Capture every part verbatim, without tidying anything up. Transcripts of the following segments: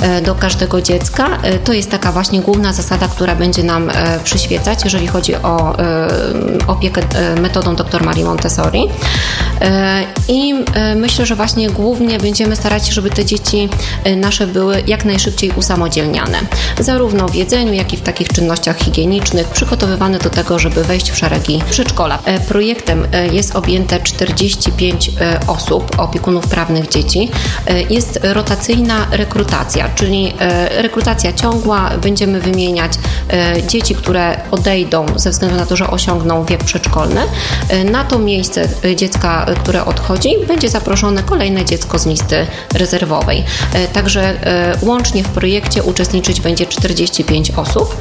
do każdego dziecka. To jest taka właśnie główna zasada, która będzie nam przyświecać, jeżeli chodzi o opiekę metodą dr Marii Montessori. I myślę, że właśnie głównie będziemy starać się, żeby te dzieci nasze były jak najszybciej usamodzielniane. Zarówno w jedzeniu, jak i w takich czynnościach higienicznych, przygotowywane do tego, żeby wejść w szeregi przedszkola. Projektem jest objęte czterdzieści pięć osób, opiekunów prawnych dzieci. Jest rotacyjna rekrutacja, czyli rekrutacja ciągła. Będziemy wymieniać dzieci, które odejdą ze względu na to, że osiągną wiek przedszkolny. Na to miejsce dziecka, które odchodzi, będzie zaproszone kolejne dziecko z listy rezerwowej. Także łącznie w projekcie uczestniczyć będzie czterdzieści pięć osób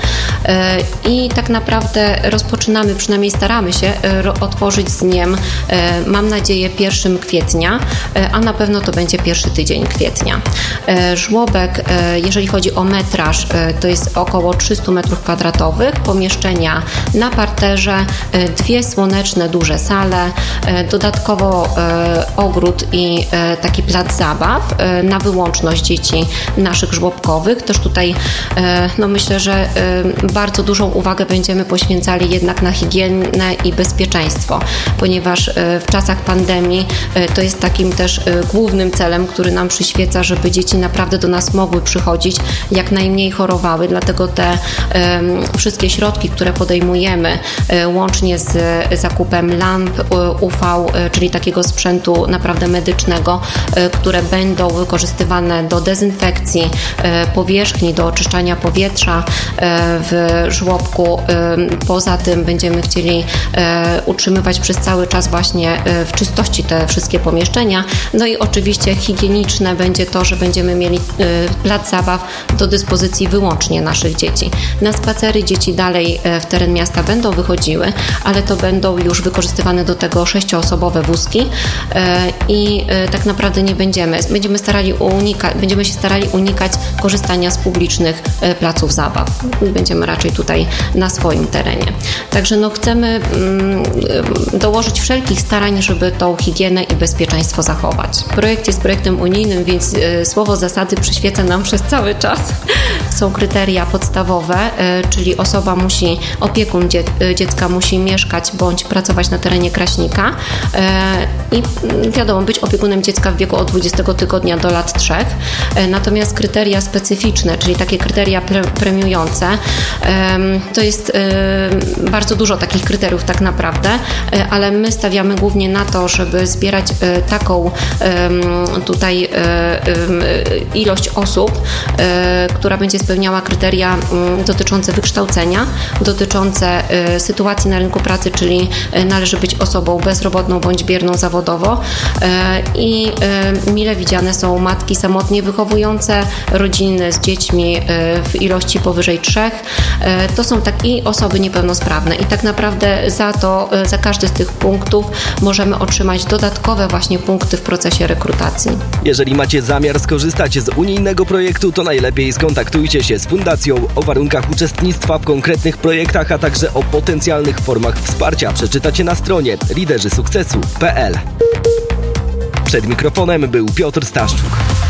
i tak naprawdę rozpoczynamy, przynajmniej staramy się otworzyć z dniem, mam nadzieję, pierwszego kwietnia, a na pewno to będzie pierwszy tydzień kwietnia. Żłobek, jeżeli chodzi o metraż, to jest około trzysta metrów kwadratowych, pomieszczenia na parterze, dwie słoneczne, duże sale, dodatkowo ogród i taki plac zabaw na wyłączność dzieci naszych żłobkowych. Też tutaj no myślę, że bardzo dużą uwagę będziemy poświęcali jednak na higienę i bezpieczeństwo, ponieważ w czasach pandemii to jest takim też głównym celem, który nam przyświeca, żeby dzieci naprawdę do nas mogły przychodzić, jak najmniej chorowały, dlatego te wszystkie środki, które podejmujemy, łącznie z zakupem lamp U V, czyli takiego sprzętu naprawdę medycznego, które będą wykorzystywane do dezynfekcji powierzchni, do oczyszczania powietrza w żłobku. Poza tym będziemy chcieli utrzymywać przez cały czas właśnie w czystości te wszystkie pomieszczenia. No i oczywiście higieniczne będzie to, że będziemy mieli plac zabaw do dyspozycji wyłącznie naszych dzieci. Na spacery dzieci dalej w teren miasta będą wychodziły, ale to będą już wykorzystywane do tego sześcioosobowe wózki i tak naprawdę nie będziemy. Będziemy starali unikać, będziemy się starali unikać korzystania z publicznych placów zabaw. Będziemy raczej tutaj na swoim terenie. Także no chcemy mm, dołożyć wszelkich starań, żeby tą higienę i bezpieczeństwo zachować. Projekt jest projektem unijnym, więc y, słowo zasady przyświeca nam przez cały czas. Są kryteria podstawowe, y, czyli osoba musi, opiekun dzie, y, dziecka musi mieszkać bądź pracować na terenie Kraśnika y, i y, wiadomo, być opiekunem dziecka w wieku od dwudziestego tygodnia do lat trzech. Y, natomiast kryteria specyficzne, czyli takie kryteria pre, premiujące, y, to jest y, bardzo dużo takich kryteriów tak naprawdę, y, ale my stawiamy głównie na to, żeby zbierać y, taką y, tutaj y, y, ilość osób, y, która będzie spełniała kryteria y, dotyczące wykształcenia, dotyczące y, sytuacji na rynku pracy, czyli y, należy być osobą bezrobotną bądź bierną zawodowo y, i y, mile widziane są matki samotnie wychowujące, rodziny z dziećmi y, w ilości powyżej trzech. Y, to są tak i osoby niepełnosprawne i tak naprawdę za to, y, za każdy z tych punktów możemy otrzymać dodatkowe właśnie punkty w procesie rekrutacji. Jeżeli macie zamiar skorzystać z unijnego projektu, to najlepiej skontaktujcie się z Fundacją. O warunkach uczestnictwa w konkretnych projektach, a także o potencjalnych formach wsparcia przeczytacie na stronie liderzy sukcesu kropka p l. Przed mikrofonem był Piotr Staszczuk.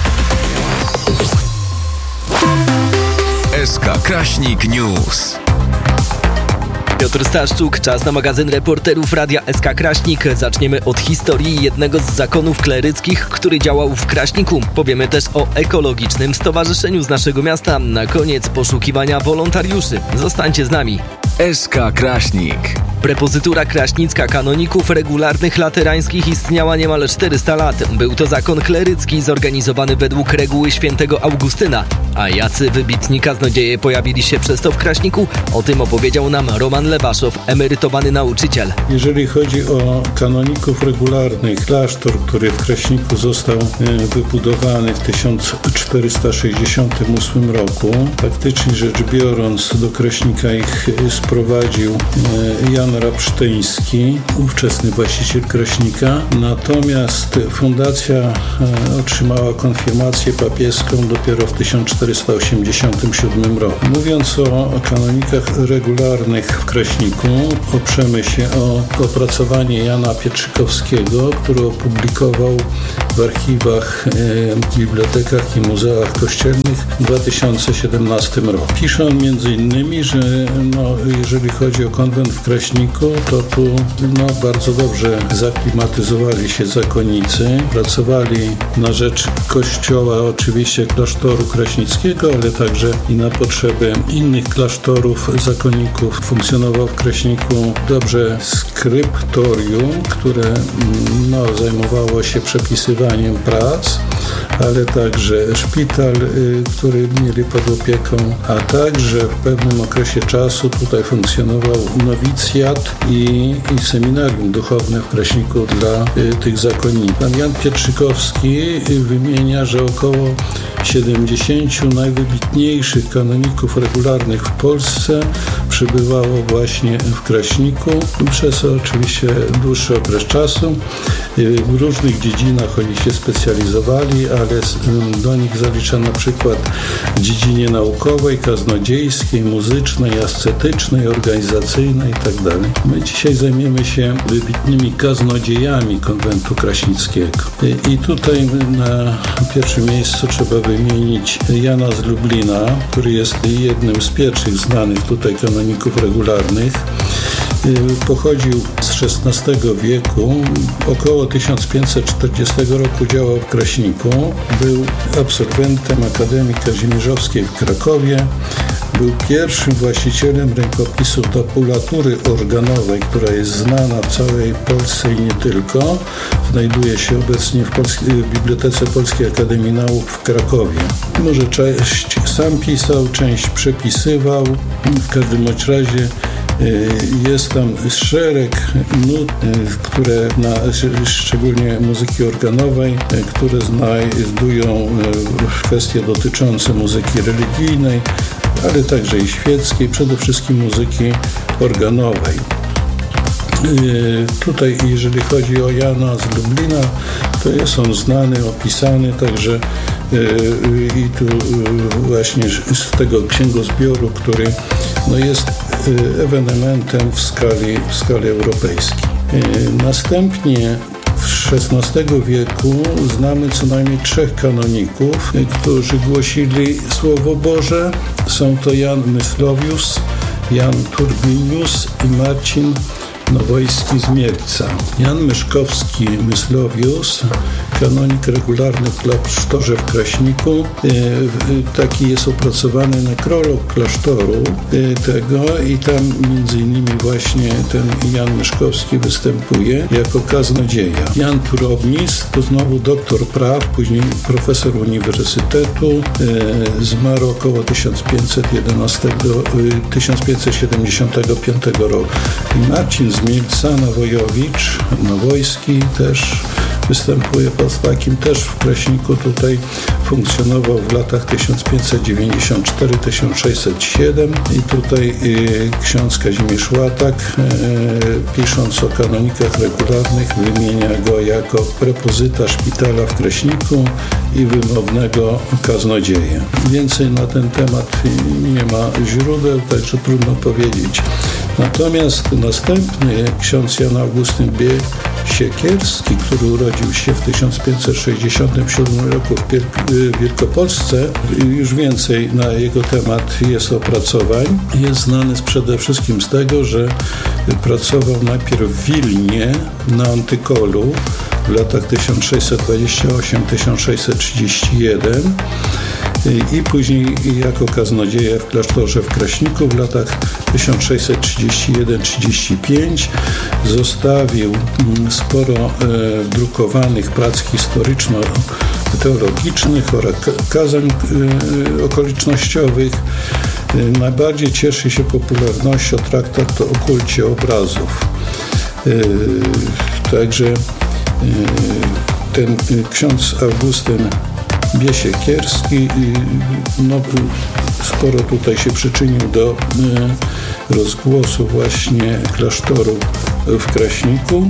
S K Kraśnik News. Piotr Staszczuk, czas na magazyn reporterów Radia S K Kraśnik. Zaczniemy od historii jednego z zakonów kleryckich, który działał w Kraśniku. Powiemy też o ekologicznym stowarzyszeniu z naszego miasta. Na koniec poszukiwania wolontariuszy. Zostańcie z nami. S K Kraśnik. Prepozytura kraśnicka kanoników regularnych laterańskich istniała niemal czterysta lat. Był to zakon klerycki zorganizowany według reguły świętego Augustyna. A jacy wybitni kaznodzieje pojawili się przez to w Kraśniku? O tym opowiedział nam Roman Lewaszow, emerytowany nauczyciel. Jeżeli chodzi o kanoników regularnych, klasztor, który w Kraśniku został wybudowany w tysiąc czterysta sześćdziesiątym ósmym roku, faktycznie rzecz biorąc do Kraśnika ich sprowadził Jan Jan Rapsztyński, ówczesny właściciel Kraśnika. Natomiast fundacja otrzymała konfirmację papieską dopiero w tysiąc czterysta osiemdziesiątym siódmym roku. Mówiąc o kanonikach regularnych w Kraśniku, oprzemy się o opracowanie Jana Pietrzykowskiego, który opublikował w archiwach, w bibliotekach i muzeach kościelnych w dwa tysiące siedemnastym roku. Pisze on między innymi, że no, jeżeli chodzi o konwent w Kraśniku, to tu no, bardzo dobrze zaklimatyzowali się zakonnicy, pracowali na rzecz kościoła, oczywiście klasztoru kraśnickiego, ale także i na potrzeby innych klasztorów zakonników. Funkcjonował w Kraśniku dobrze skryptorium, które no, zajmowało się przepisywaniem prac, ale także szpital, który mieli pod opieką, a także w pewnym okresie czasu tutaj funkcjonował nowicjat i, i seminarium duchowne w Kraśniku dla tych zakonników. Pan Jan Pietrzykowski wymienia, że około siedemdziesięciu najwybitniejszych kanoników regularnych w Polsce przybywało właśnie w Kraśniku przez oczywiście dłuższy okres czasu. W różnych dziedzinach oni się specjalizowali, ale do nich zalicza na przykład w dziedzinie naukowej, kaznodziejskiej, muzycznej, ascetycznej, organizacyjnej itd. My dzisiaj zajmiemy się wybitnymi kaznodziejami konwentu kraśnickiego. I tutaj na pierwszym miejscu trzeba wymienić Jana z Lublina, który jest jednym z pierwszych znanych tutaj kanoników regularnych. Pochodził z szesnastego wieku, około tysiąc pięćset czterdziestego roku działał w Kraśniku, był absolwentem Akademii Kazimierzowskiej w Krakowie, był pierwszym właścicielem rękopisu tabulatury organowej, która jest znana w całej Polsce i nie tylko. Znajduje się obecnie w, Polski, w Bibliotece Polskiej Akademii Nauk w Krakowie. Może część sam pisał, część przepisywał, w każdym razie jest tam szereg nut, które na, szczególnie muzyki organowej, które znajdują kwestie dotyczące muzyki religijnej, ale także i świeckiej, przede wszystkim muzyki organowej. Tutaj, jeżeli chodzi o Jana z Lublina, to jest on znany, opisany, także i tu właśnie z tego księgozbioru, który no jest ewenementem w skali, w skali europejskiej. Następnie w szesnastego wieku znamy co najmniej trzech kanoników, którzy głosili Słowo Boże. Są to Jan Myslowius, Jan Turbinius i Marcin Nowojski z Mielca. Jan Myszkowski Myslowius, kanonik regularny w klasztorze w Kraśniku. Taki jest opracowany nekrolog klasztoru tego i tam między innymi właśnie ten Jan Myszkowski występuje jako kaznodzieja. Jan Turownis to znowu doktor praw, później profesor uniwersytetu, zmarł około tysiąc pięćset siedemdziesiątego piątego roku. I Marcin z Mielca, Nawojowicz, Nowojski też występuje pod takim, też w Kraśniku tutaj funkcjonował w latach tysiąc pięćset dziewięćdziesiąt cztery do tysiąc sześćset siedem i tutaj y, ksiądz Kazimierz Łatak, y, pisząc o kanonikach regularnych, wymienia go jako prepozyta szpitala w Kraśniku i wymownego kaznodzieja. Więcej na ten temat nie ma źródeł, także trudno powiedzieć. Natomiast następny ksiądz Jan Augustyn B. Siekierski, który urodził się w tysiąc pięćset sześćdziesiątym siódmym roku w Wielkopolsce, już więcej na jego temat jest opracowań. Jest znany przede wszystkim z tego, że pracował najpierw w Wilnie na Antykolu w latach tysiąc sześćset dwudziestym ósmym do tysiąc sześćset trzydziestego pierwszego i później jako kaznodzieja w klasztorze w Kraśniku w latach tysiąc sześćset trzydziesty pierwszy do trzydziestego piątego. Zostawił sporo e, drukowanych prac historyczno-teologicznych oraz kazań e, okolicznościowych. E, najbardziej cieszy się popularnością traktat o kulcie obrazów. E, także e, ten ksiądz Augustyn Biesiekierski no, sporo tutaj się przyczynił do rozgłosu właśnie klasztoru w Kraśniku.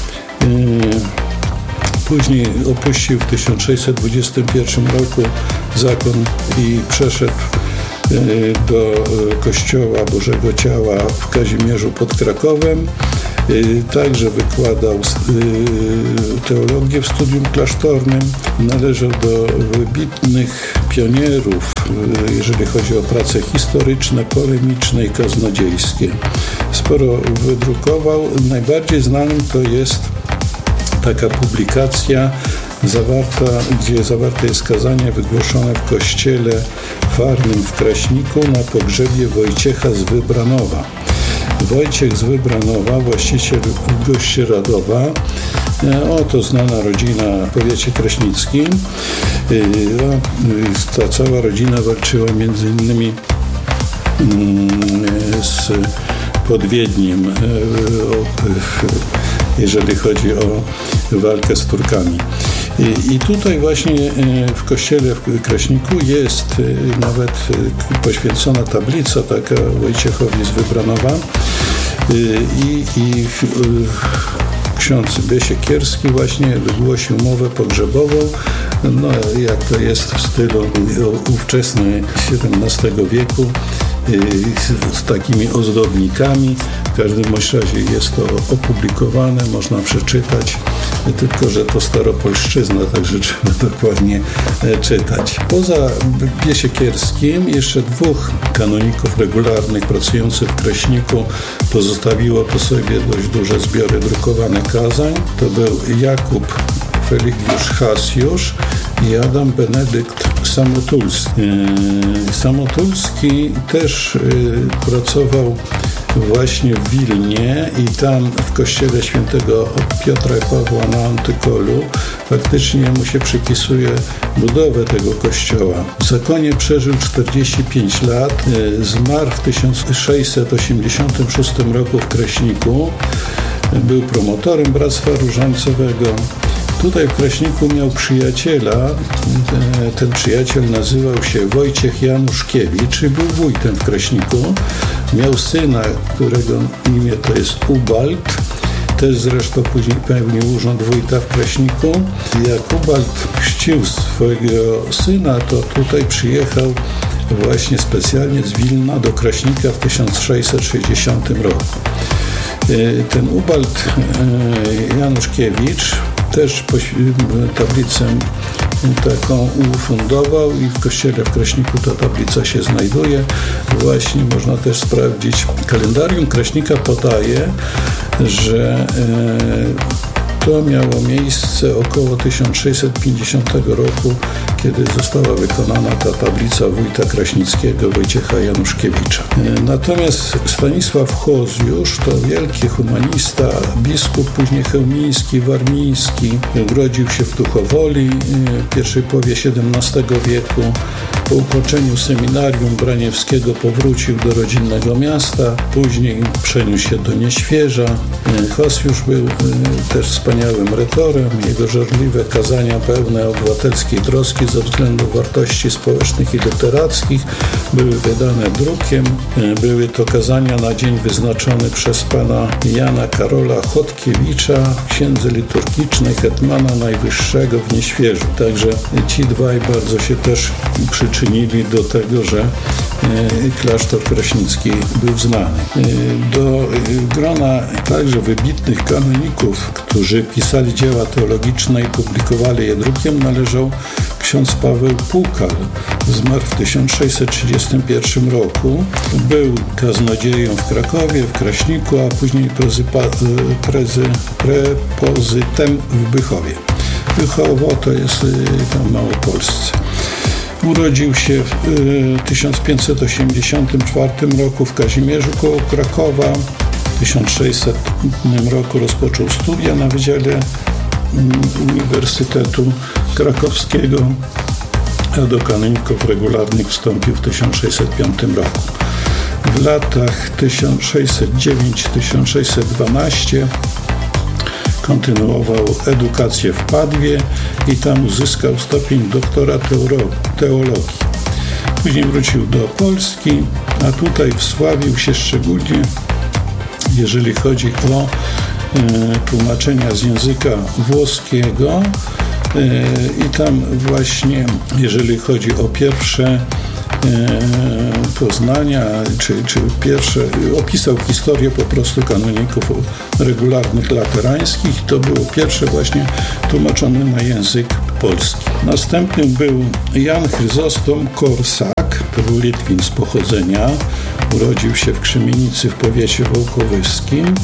Później opuścił w tysiąc sześćset dwudziestym pierwszym roku zakon i przeszedł do kościoła Bożego Ciała w Kazimierzu pod Krakowem. Także wykładał teologię w studium klasztornym. Należał do wybitnych pionierów, jeżeli chodzi o prace historyczne, polemiczne i kaznodziejskie. Sporo wydrukował. Najbardziej znanym to jest taka publikacja zawarta, gdzie zawarte jest kazanie wygłoszone w kościele farnym w Kraśniku na pogrzebie Wojciecha z Wybranowa. Wojciech z Wybranowa, właściciel Gości Radowa, oto znana rodzina w powiecie kraśnickim. Ta cała rodzina walczyła między innymi z pod Wiedniem, jeżeli chodzi o walkę z Turkami. I tutaj właśnie w kościele w Kraśniku jest nawet poświęcona tablica taka Wojciechowi z Wybranowa i, i ksiądz Biesiekierski właśnie wygłosił mowę pogrzebową, no jak to jest w stylu ówczesnym siedemnastego wieku, z takimi ozdobnikami. W każdym razie jest to opublikowane, można przeczytać, tylko że to staropolszczyzna, także trzeba dokładnie czytać. Poza Biesiekierskim jeszcze dwóch kanoników regularnych pracujących w Kraśniku pozostawiło po sobie dość duże zbiory drukowanych kazań. To był Jakub Feligiusz Hasiusz i Adam Benedykt Samotulski. Samotulski też pracował właśnie w Wilnie i tam w kościele świętego Piotra i Pawła na Antykolu faktycznie mu się przypisuje budowę tego kościoła. W zakonie przeżył czterdzieści pięć lat, zmarł w tysiąc sześćset osiemdziesiątym szóstym roku w Kraśniku, był promotorem Bractwa Różańcowego. Tutaj w Kraśniku miał przyjaciela, ten przyjaciel nazywał się Wojciech Januszkiewicz i był wójtem w Kraśniku. Miał syna, którego imię to jest Ubald, też zresztą później pełnił urząd wójta w Kraśniku. Jak Ubald chrzcił swojego syna, to tutaj przyjechał właśnie specjalnie z Wilna do Kraśnika w tysiąc sześćset sześćdziesiątym roku. Ten Ubald Januszkiewicz też tablicę taką ufundował i w kościele w Kraśniku ta tablica się znajduje. Właśnie można też sprawdzić. Kalendarium Kraśnika podaje, że to miało miejsce około tysiąc sześćset pięćdziesiątego roku, kiedy została wykonana ta tablica wójta kraśnickiego Wojciecha Januszkiewicza. Natomiast Stanisław Hozjusz to wielki humanista, biskup, później chełmiński, warmiński. Urodził się w Tuchowoli w pierwszej połowie siedemnastego wieku. Po ukończeniu seminarium braniewskiego powrócił do rodzinnego miasta, później przeniósł się do Nieświeża. Hozjusz był też wspaniałym retorem. Jego żarliwe kazania pełne obywatelskiej troski ze względu wartości społecznych i literackich były wydane drukiem. Były to kazania na dzień wyznaczony przez pana Jana Karola Chodkiewicza w księdze liturgicznej hetmana najwyższego w Nieświeżu. Także ci dwaj bardzo się też przyczynili do tego, że klasztor kraśnicki był znany. Do grona także wybitnych kanoników, którzy pisali dzieła teologiczne i publikowali je drukiem, należał ksiądz Paweł Pukal. Zmarł w tysiąc sześćset trzydziestym pierwszym roku. Był kaznodzieją w Krakowie, w Kraśniku, a później prezypa- prezy, prepozytem w Bychowie. Bychowo to jest tam Małopolsce. Urodził się w tysiąc pięćset osiemdziesiątym czwartym roku w Kazimierzu koło Krakowa. W tysiąc sześćsetnym roku rozpoczął studia na Wydziale Uniwersytetu Krakowskiego, a do kanoników regularnych wstąpił w tysiąc sześćset piątym roku. W latach tysiąc sześćset dziewiątym do tysiąc sześćset dwunastego kontynuował edukację w Padwie i tam uzyskał stopień doktora teologii. Później wrócił do Polski, a tutaj wsławił się szczególnie, jeżeli chodzi o e, tłumaczenia z języka włoskiego e, i tam właśnie, jeżeli chodzi o pierwsze poznania, czy, czy pierwsze, opisał historię po prostu kanoników regularnych laterańskich. To było pierwsze właśnie tłumaczone na język polski. Następnym był Jan Chryzostom Korsak, to był Litwin z pochodzenia. Urodził się w Krzemienicy w powiecie wołkowieckim.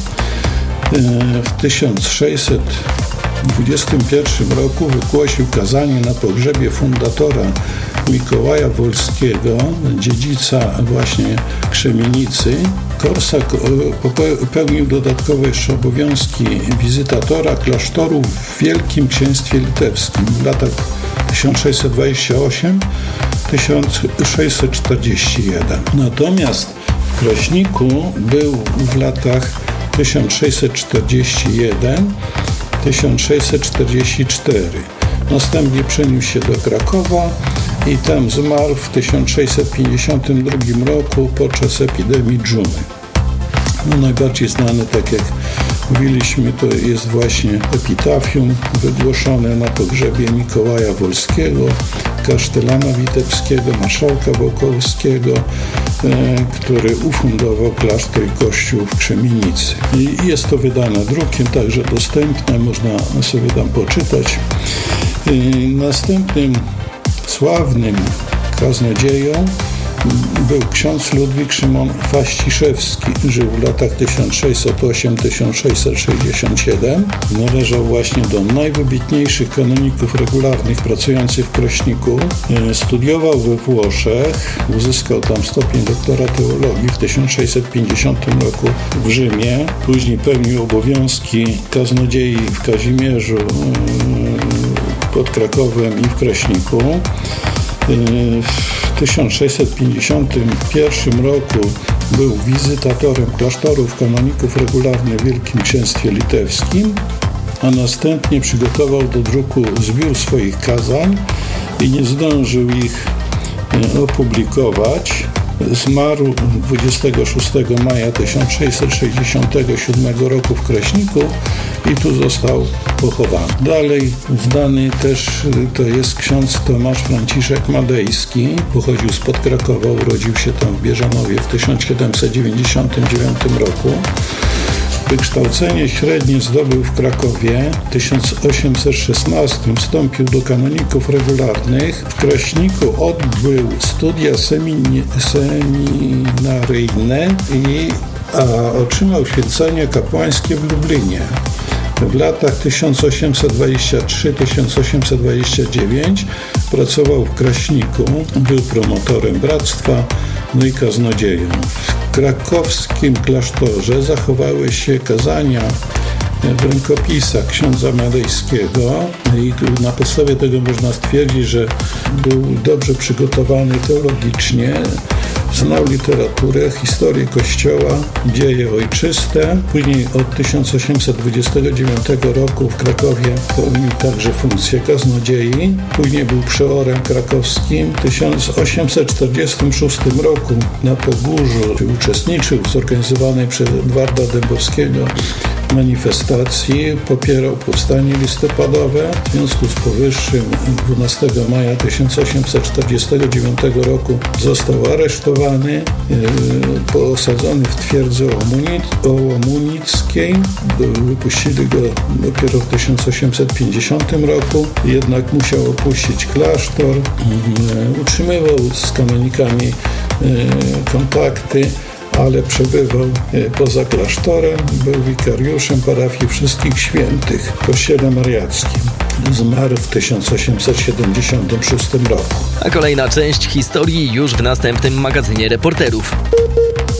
W tysiąc sześćset dwudziestym pierwszym roku wygłosił kazanie na pogrzebie fundatora Mikołaja Wolskiego, dziedzica właśnie Krzemienicy. Korsak pełnił dodatkowo jeszcze obowiązki wizytatora klasztoru w Wielkim Księstwie Litewskim w latach tysiąc sześćset dwudziestym ósmym do tysiąc sześćset czterdziestego pierwszego. Natomiast w Kraśniku był w latach tysiąc sześćset czterdziestym pierwszym do tysiąc sześćset czterdziestego czwartego. Następnie przeniósł się do Krakowa i tam zmarł w tysiąc sześćset pięćdziesiątym drugim roku podczas epidemii dżumy. No, najbardziej znany, tak jak mówiliśmy, to jest właśnie epitafium wygłoszone na pogrzebie Mikołaja Wolskiego, kasztelana witebskiego, marszałka wołkowskiego, e, który ufundował klasztor i kościół w Krzemienicy. I jest to wydane drukiem, także dostępne, można sobie tam poczytać. E, następnym sławnym kaznodzieją był ksiądz Ludwik Szymon Faściszewski. Żył w latach tysiąc sześćset ósmym do tysiąc sześćset sześćdziesiątego siódmego. Należał właśnie do najwybitniejszych kanoników regularnych pracujących w Kraśniku. Studiował we Włoszech, uzyskał tam stopień doktora teologii w tysiąc sześćset pięćdziesiątym roku w Rzymie. Później pełnił obowiązki kaznodziei w Kazimierzu, pod Krakowem i w Kraśniku. W tysiąc sześćset pięćdziesiątym pierwszym roku był wizytatorem klasztorów kanoników regularnych w Wielkim Księstwie Litewskim, a następnie przygotował do druku zbiór swoich kazań i nie zdążył ich opublikować. Zmarł dwudziestego szóstego maja tysiąc sześćset sześćdziesiątego siódmego roku w Kraśniku i tu został pochowany. Dalej znany też to jest ksiądz Tomasz Franciszek Madejski. Pochodził spod Krakowa, urodził się tam w Bieżanowie w tysiąc siedemset dziewięćdziesiątym dziewiątym roku. Wykształcenie średnie zdobył w Krakowie. W tysiąc osiemset szesnastym wstąpił do kanoników regularnych. W Kraśniku odbył studia semini- seminaryjne i a otrzymał święcenie kapłańskie w Lublinie. W latach tysiąc osiemset dwudziestym trzecim do tysiąc osiemset dwudziestego dziewiątego pracował w Kraśniku, był promotorem bractwa, no i kaznodzieją. W krakowskim klasztorze zachowały się kazania w rękopisach księdza Madejskiego i tu na podstawie tego można stwierdzić, że był dobrze przygotowany teologicznie, znał literaturę, historię Kościoła, dzieje ojczyste. Później od tysiąc osiemset dwudziestego dziewiątego roku w Krakowie pełnił także funkcję kaznodziei. Później był przeorem krakowskim. W tysiąc osiemset czterdziestym szóstym roku na Pogórzu uczestniczył w zorganizowanej przez Edwarda Dębowskiego manifestacji, popierał powstanie listopadowe. W związku z powyższym dwunastego maja tysiąc osiemset czterdziestego dziewiątego roku został aresztowany, posadzony w twierdzy ołomunickiej. Wypuścili go dopiero w tysiąc osiemset pięćdziesiątym roku, jednak musiał opuścić klasztor. Utrzymywał z kanonikami kontakty, ale przebywał poza klasztorem, był wikariuszem parafii Wszystkich Świętych w Kościele Mariackim. Zmarł w tysiąc osiemset siedemdziesiątym szóstym roku. A kolejna część historii już w następnym magazynie reporterów.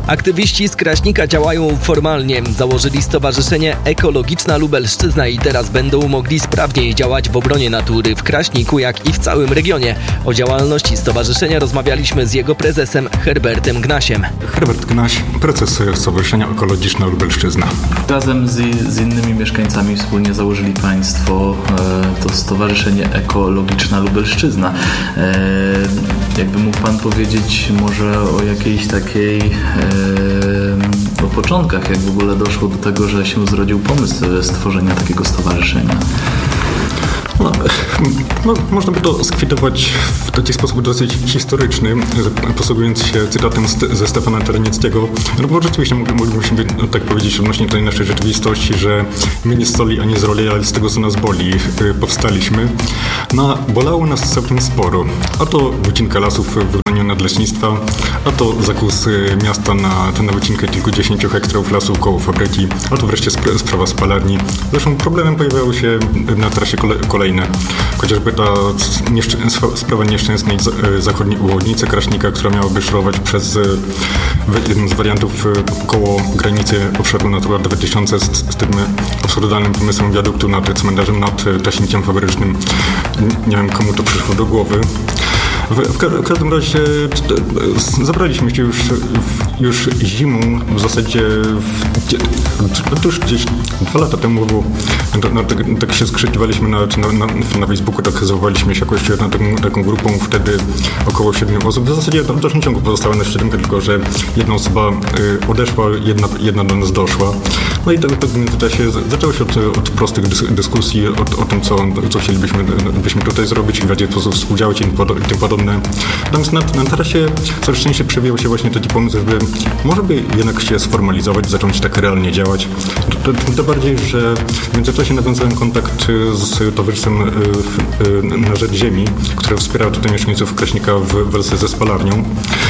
Aktywiści z Kraśnika działają formalnie. Założyli Stowarzyszenie Ekologiczna Lubelszczyzna i teraz będą mogli sprawniej działać w obronie natury w Kraśniku, jak i w całym regionie. O działalności stowarzyszenia rozmawialiśmy z jego prezesem Herbertem Gnasiem. Herbert Gnaś, prezes Stowarzyszenia Ekologiczna Lubelszczyzna. Razem z, z innymi mieszkańcami wspólnie założyli Państwo e, to Stowarzyszenie Ekologiczna Lubelszczyzna. E, jakby mógł Pan powiedzieć może o jakiejś takiej, e, o początkach, jak w ogóle doszło do tego, że się zrodził pomysł stworzenia takiego stowarzyszenia? No, no, można by to skwitować w taki sposób dosyć historyczny, posługując się cytatem ze Stefana Czernieckiego. No bo rzeczywiście moglibyśmy tak powiedzieć odnośnie tej naszej rzeczywistości, że my nie z soli, a nie z roli, ale z tego, co nas boli, powstaliśmy. No, bolało nas całkiem sporo. A to wycinka lasów w wykonaniu nadleśnictwa, a to zakus miasta na, na wycinkę kilkudziesięciu hektarów lasów koło fabryki, a to wreszcie sprawa spalarni. Zresztą problemem pojawiały się na trasie kole, kolejne. Chociażby ta nieszczę- sprawa nieszczęsnej zachodniej obwodnicy Kraśnika, która miałaby szorować przez jeden z wariantów koło granicy obszaru Natura dwa tysiące z, z tym absurdalnym pomysłem wiaduktu nad cmentarzem, nad taśniciem fabrycznym. Nie wiem, komu to przyszło do głowy. W, w, w każdym razie zabraliśmy się już, w, już zimą, w zasadzie w, to już gdzieś dwa lata temu, bo no, tak, tak się skrzykiwaliśmy na, na, na, na Facebooku, tak zachowaliśmy się jakoś na taką, taką grupą, wtedy około siedmiu osób. W zasadzie w dalszym ciągu pozostała na siedemkę, tylko że jedna osoba y, odeszła, jedna, jedna do nas doszła. No i tak, tak w międzyczasie zaczęło się od, od prostych dyskusji o, o tym, co, co chcielibyśmy byśmy tutaj zrobić, w jaki sposób współdziałać i tym podobne. Natomiast na, na tarasie coraz częściej przewijał się właśnie taki pomysł, żeby może by jednak się sformalizować, zacząć tak realnie działać. To, to, to bardziej, że w międzyczasie nawiązałem kontakt z towarzystwem Na Rzecz Ziemi, które wspiera tutaj mieszkańców Kraśnika w wersji ze spalarnią,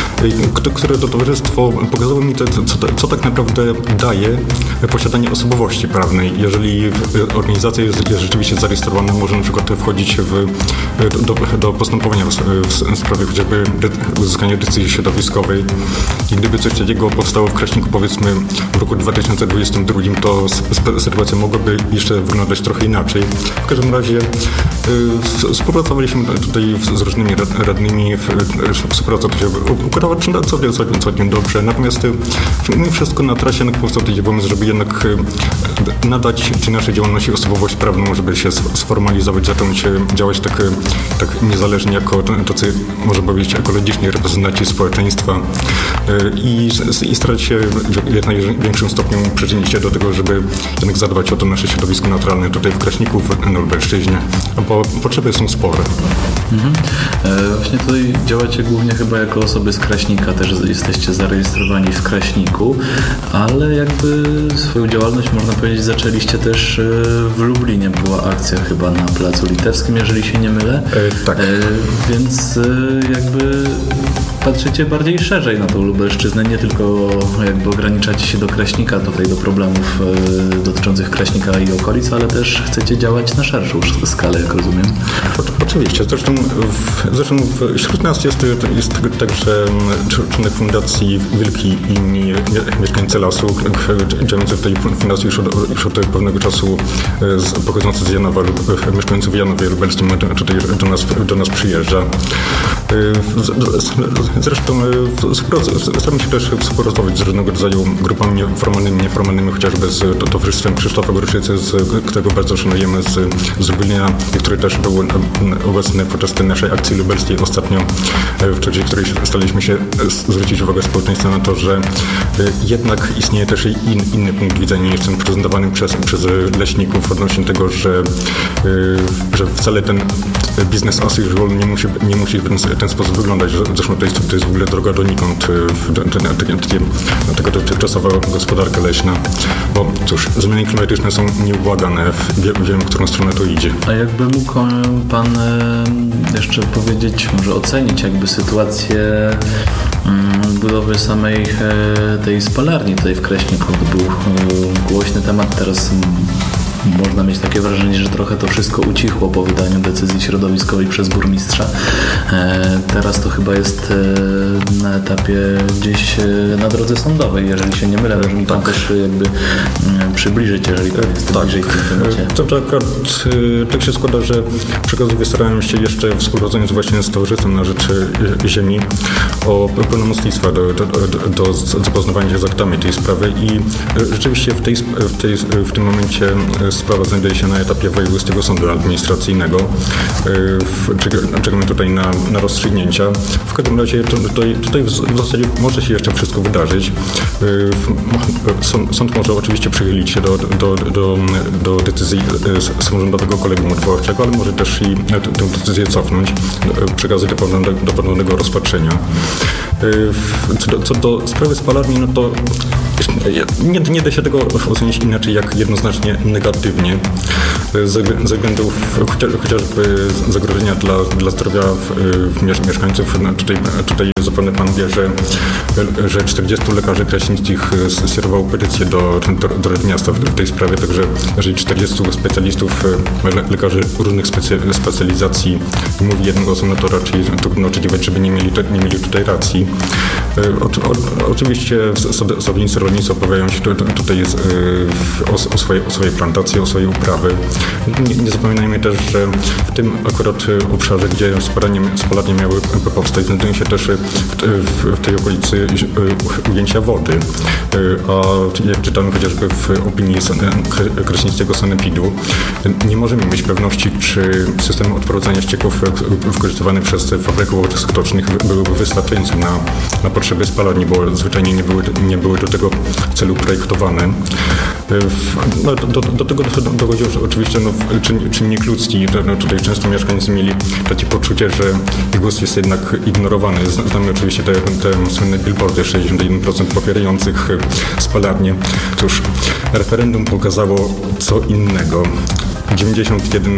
które to towarzystwo pokazało mi, to, co, co tak naprawdę daje posiadanie osobowości prawnej. Jeżeli organizacja jest, jest rzeczywiście zarejestrowana, może na przykład wchodzić w, do, do postępowania w, w sprawie chociażby uzyskania decyzji środowiskowej. I gdyby coś takiego powstało w Kraśniku, powiedzmy w roku dwa tysiące dwudziestym drugim, to sytuacja mogłaby jeszcze wyglądać trochę inaczej. W każdym razie y, współpracowaliśmy tutaj z różnymi radnymi, współpraca to się układała całkiem, całkiem, całkiem dobrze. Natomiast mimo wszystko na trasie powstał taki pomysł, żeby jednak nadać czy naszej działalności osobowość prawną, żeby się sformalizować, zacząć działać tak, tak niezależnie jako tacy, można powiedzieć, ekologiczni reprezentanci społeczeństwa i, i starać się w jak największym stopniu przyczynić się do tego, żeby jednak zadbać o to nasze środowisko naturalne tutaj w Kraśniku, na Lubelszczyźnie, bo potrzeby są spore. Mhm. E, właśnie tutaj działacie głównie chyba jako osoby z Kraśnika, też jesteście zarejestrowani w Kraśniku, ale jakby swoją działalność, można powiedzieć, zaczęliście też w Lublinie. Była akcja chyba na Placu Litewskim, jeżeli się nie mylę. E, tak. E, więc jakby patrzycie bardziej szerzej na tą Lubelszczyznę, nie tylko jakby ograniczacie się do Kraśnika, tutaj do problemów e, dotyczących Kraśnika i okolic, ale też chcecie działać na szerszą skalę, jak rozumiem. O, oczywiście. Zresztą, w, zresztą wśród nas jest, jest także członek Fundacji Wilki i inni mieszkańcy lasu, działający w tej fundacji już od, już od pewnego czasu z, pochodzący z Janowa, mieszkający w Janowie Lubelskim, tutaj do nas, do nas przyjeżdża. Zresztą staramy się też współpracować z różnego rodzaju grupami formalnymi, nieformalnymi, chociażby z towarzystwem Krzysztofa Gruczycy, z którego bardzo szanujemy, z, z Lublina, który też był obecny podczas tej naszej akcji lubelskiej ostatnio, w czasie której staraliśmy się zwrócić uwagę społeczeństwa na to, że jednak istnieje też in, inny punkt widzenia niż ten prezentowany przez, przez leśników odnośnie tego, że, że wcale ten biznes as usual nie musi, nie musi w ten, ten sposób wyglądać. Zresztą to jest, to jest w ogóle droga donikąd, na tego dotychczasowa gospodarka leśna. Bo cóż, zmiany klimatyczne są nieubłagane, wie, wiem, w którą stronę to idzie. A jakby mógł Pan jeszcze powiedzieć, może ocenić jakby sytuację budowy samej tej spalarni tutaj w Kraśniku. To był głośny temat, teraz można mieć takie wrażenie, że trochę to wszystko ucichło po wydaniu decyzji środowiskowej przez burmistrza. Teraz to chyba jest na etapie gdzieś na drodze sądowej, jeżeli się nie mylę. Może mi pan tak. też jakby przybliżyć, jeżeli pan jest tak. bliżej w tym temacie. To, to akurat tak się składa, że przy okazji wystarałem się jeszcze współpracując właśnie z Towarzystwem na Rzecz Ziemi o pełnomocnictwa do, do, do, do zapoznawania się z aktami tej sprawy i rzeczywiście w, tej, w, tej, w tym momencie sprawa znajduje się na etapie Wojewódzkiego Sądu Administracyjnego. Czekamy tutaj na, na rozstrzygnięcia. W każdym razie tutaj, tutaj w zasadzie może się jeszcze wszystko wydarzyć. Sąd, sąd może oczywiście przychylić się do, do, do, do decyzji samorządowego kolegium odwoławczego, ale może też i tę decyzję cofnąć, przekazać do ponownego, do ponownego rozpatrzenia. Co do, co do sprawy spalarni, no to nie, nie da się tego ocenić inaczej jak jednoznacznie negatywnie. Ze względów chociażby zagrożenia dla, dla zdrowia mieszkańców. No tutaj, tutaj zapewne pan wie, że, że czterdziestu lekarzy kraśnickich skierowało petycję do, do, do Rady Miasta w, w tej sprawie, także jeżeli czterdziestu specjalistów, lekarzy różnych specy, specjalizacji mówi jednym no to raczej trudno oczekiwać, żeby nie mieli, nie mieli tutaj racji. O, o, oczywiście sadownicy rolnicy opowiadają się tutaj o, o, swojej, o swojej plantacji, o swojej uprawy. Nie, nie zapominajmy też, że w tym akurat obszarze, gdzie spalarnie, spalarnie miały powstać, znajdują się też w, w, w tej okolicy ujęcia wody. A jak czytamy chociażby w opinii kraśnickiego sanepidu, nie możemy mieć pewności, czy systemy odprowadzania ścieków wykorzystywane przez fabryki stocznych byłyby wystarczające na, na potrzeby spalarni, bo zwyczajnie nie były, nie były do tego celu projektowane. No, do, do tego dochodzi oczywiście no, czynnik ludzki. No, tutaj często mieszkańcy mieli takie poczucie, że ich głos jest jednak ignorowany. Znamy oczywiście te, te słynne billboardy, sześćdziesiąt jeden procent popierających spalarnię. Cóż, referendum pokazało co innego. dziewięćdziesiąt jeden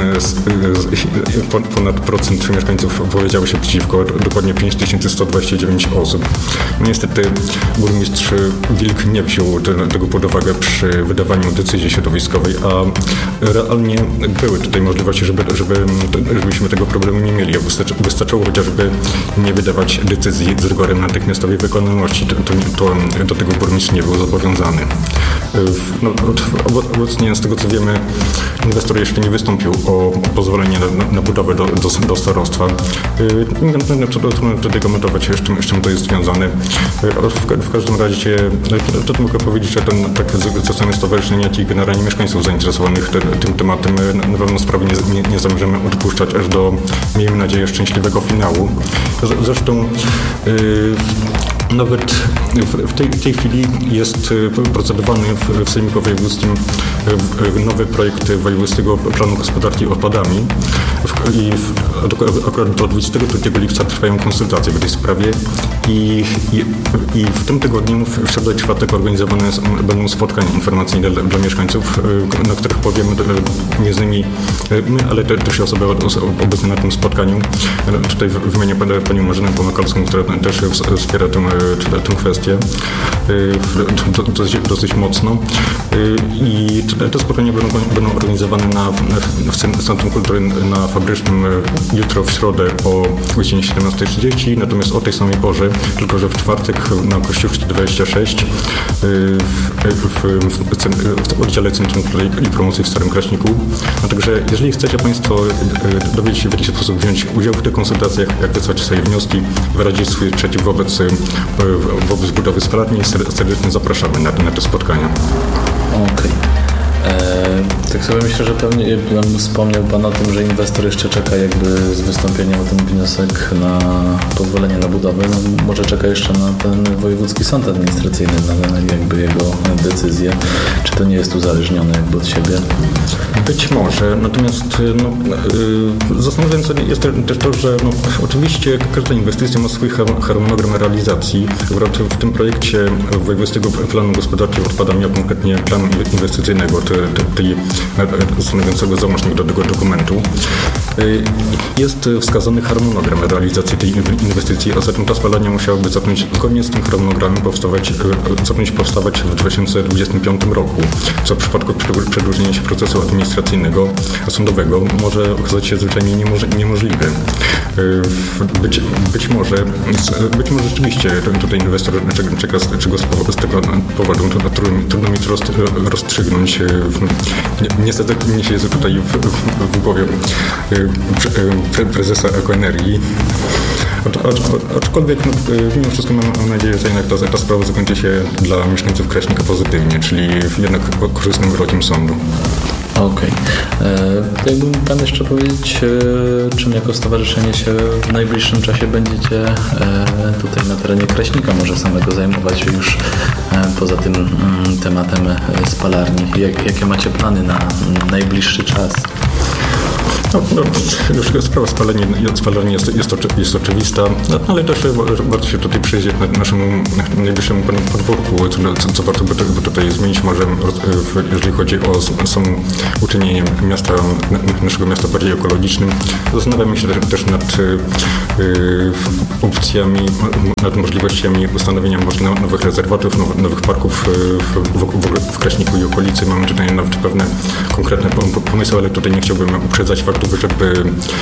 ponad procent mieszkańców powiedziało się przeciwko, dokładnie pięć tysięcy sto dwadzieścia dziewięć osób. No niestety burmistrz Wilk nie wziął tego pod uwagę przy wydawaniu decyzji środowiskowej, a realnie były tutaj możliwości, żeby, żeby, żebyśmy tego problemu nie mieli. Wystarczyło chociażby nie wydawać decyzji z rygorem natychmiastowej wykonalności. To, to, do tego burmistrz nie był zobowiązany. No, obecnie z tego co wiemy, inwestor jeszcze nie wystąpił o pozwolenie na, na budowę do, do, do starostwa. Trudno tutaj komentować, z czym, z czym to jest związane. W, w każdym razie to, to mogę powiedzieć, że ten tak ze strony stowarzyszenia, jak i generalnie mieszkańców zainteresowanych te, tym tematem na pewno sprawy nie, nie, nie zamierzamy odpuszczać aż do, miejmy nadzieję, szczęśliwego finału. Zresztą yy, nawet w tej, w tej chwili jest procedowany w, w Sejmiku Wojewódzkim nowy projekt Wojewódzkiego Planu Gospodarki Odpadami i w, akurat do dwudziestego drugiego lipca trwają konsultacje w tej sprawie i, i, i w tym tygodniu, w środę i czwartek organizowane będą spotkania informacyjne dla, dla mieszkańców, na których powiemy między innymi my, ale też osoby obecne na tym spotkaniu. Tutaj wymienię panią Marzenę Pomakalską, która też wspiera tę, tę kwestię dosyć, dosyć mocno i te spotkania będą, będą organizowane na, w Centrum Kultury na Fabrycznym jutro w środę o godzinie siedemnasta trzydzieści, natomiast o tej samej porze, tylko że w czwartek na Kościuszki dwadzieścia sześć w, w, w, w oddziale Centrum Kultury i Promocji w Starym Kraśniku. No, także jeżeli chcecie Państwo dowiedzieć się, w jaki sposób wziąć udział w tych konsultacjach, jak wysłać swoje wnioski, wyrazić swój sprzeciw wobec, wobec budowy spalarni, serdecznie zapraszamy na, na te spotkania. Okej. Okay. Tak sobie myślę, że pewnie wspomniał Pan o tym, że inwestor jeszcze czeka jakby z wystąpieniem o ten wniosek na pozwolenie na budowę. No, może czeka jeszcze na ten Wojewódzki Sąd Administracyjny, na jakby jego decyzję. Czy to nie jest uzależnione jakby od siebie? Być może, natomiast no, yy, zastanawiające jest też to, że no, oczywiście każda inwestycja ma swój harmonogram realizacji. W tym projekcie Wojewódzkiego Planu Gospodarki Odpadami, a konkretnie planu inwestycyjnego, te, te, tej stanowiącego załącznik do tego dokumentu. Jest wskazany harmonogram realizacji tej inwestycji, a zatem ta spalarnia musiałaby zacząć zgodnie z tym harmonogramem powstawać, zacząć powstawać w dwa tysiące dwudziestym piątym roku, co w przypadku przedłużenia się procesu administracyjnego, sądowego może okazać się zwyczajnie niemożliwe. Być, być może być może rzeczywiście tutaj inwestor czeka z, czego z tego powodu, trudno mi to rozstrzygnąć. Niestety nie siedzę tutaj w, w, w głowie prezesa Ekoenergii. Aczkolwiek no, mimo wszystko mam nadzieję, że jednak ta, ta sprawa zakończy się dla mieszkańców Kraśnika pozytywnie, czyli jednak korzystnym wyrokiem sądu. Okej. Okay. Jakby mógł Pan jeszcze powiedzieć, czym jako stowarzyszenie się w najbliższym czasie będziecie tutaj na terenie Kraśnika może samego zajmować już poza tym tematem spalarni? Jak, jakie macie plany na najbliższy czas? No, no, już sprawa spalarni, spalarni jest, jest, oczy, jest oczywista, no, ale też warto się tutaj przyjrzeć na naszemu najbliższemu podwórku, co, co, co warto by, by tutaj zmienić może, jeżeli chodzi o samo uczynienie miasta, naszego miasta bardziej ekologicznym. Zastanawiamy się też, też nad y, opcjami, nad możliwościami ustanowienia może nowych rezerwatów, nowych, nowych parków w, w, w, w Kraśniku i okolicy. Mamy tutaj nawet pewne konkretne pomysły, ale tutaj nie chciałbym uprzedzać faktu, żeby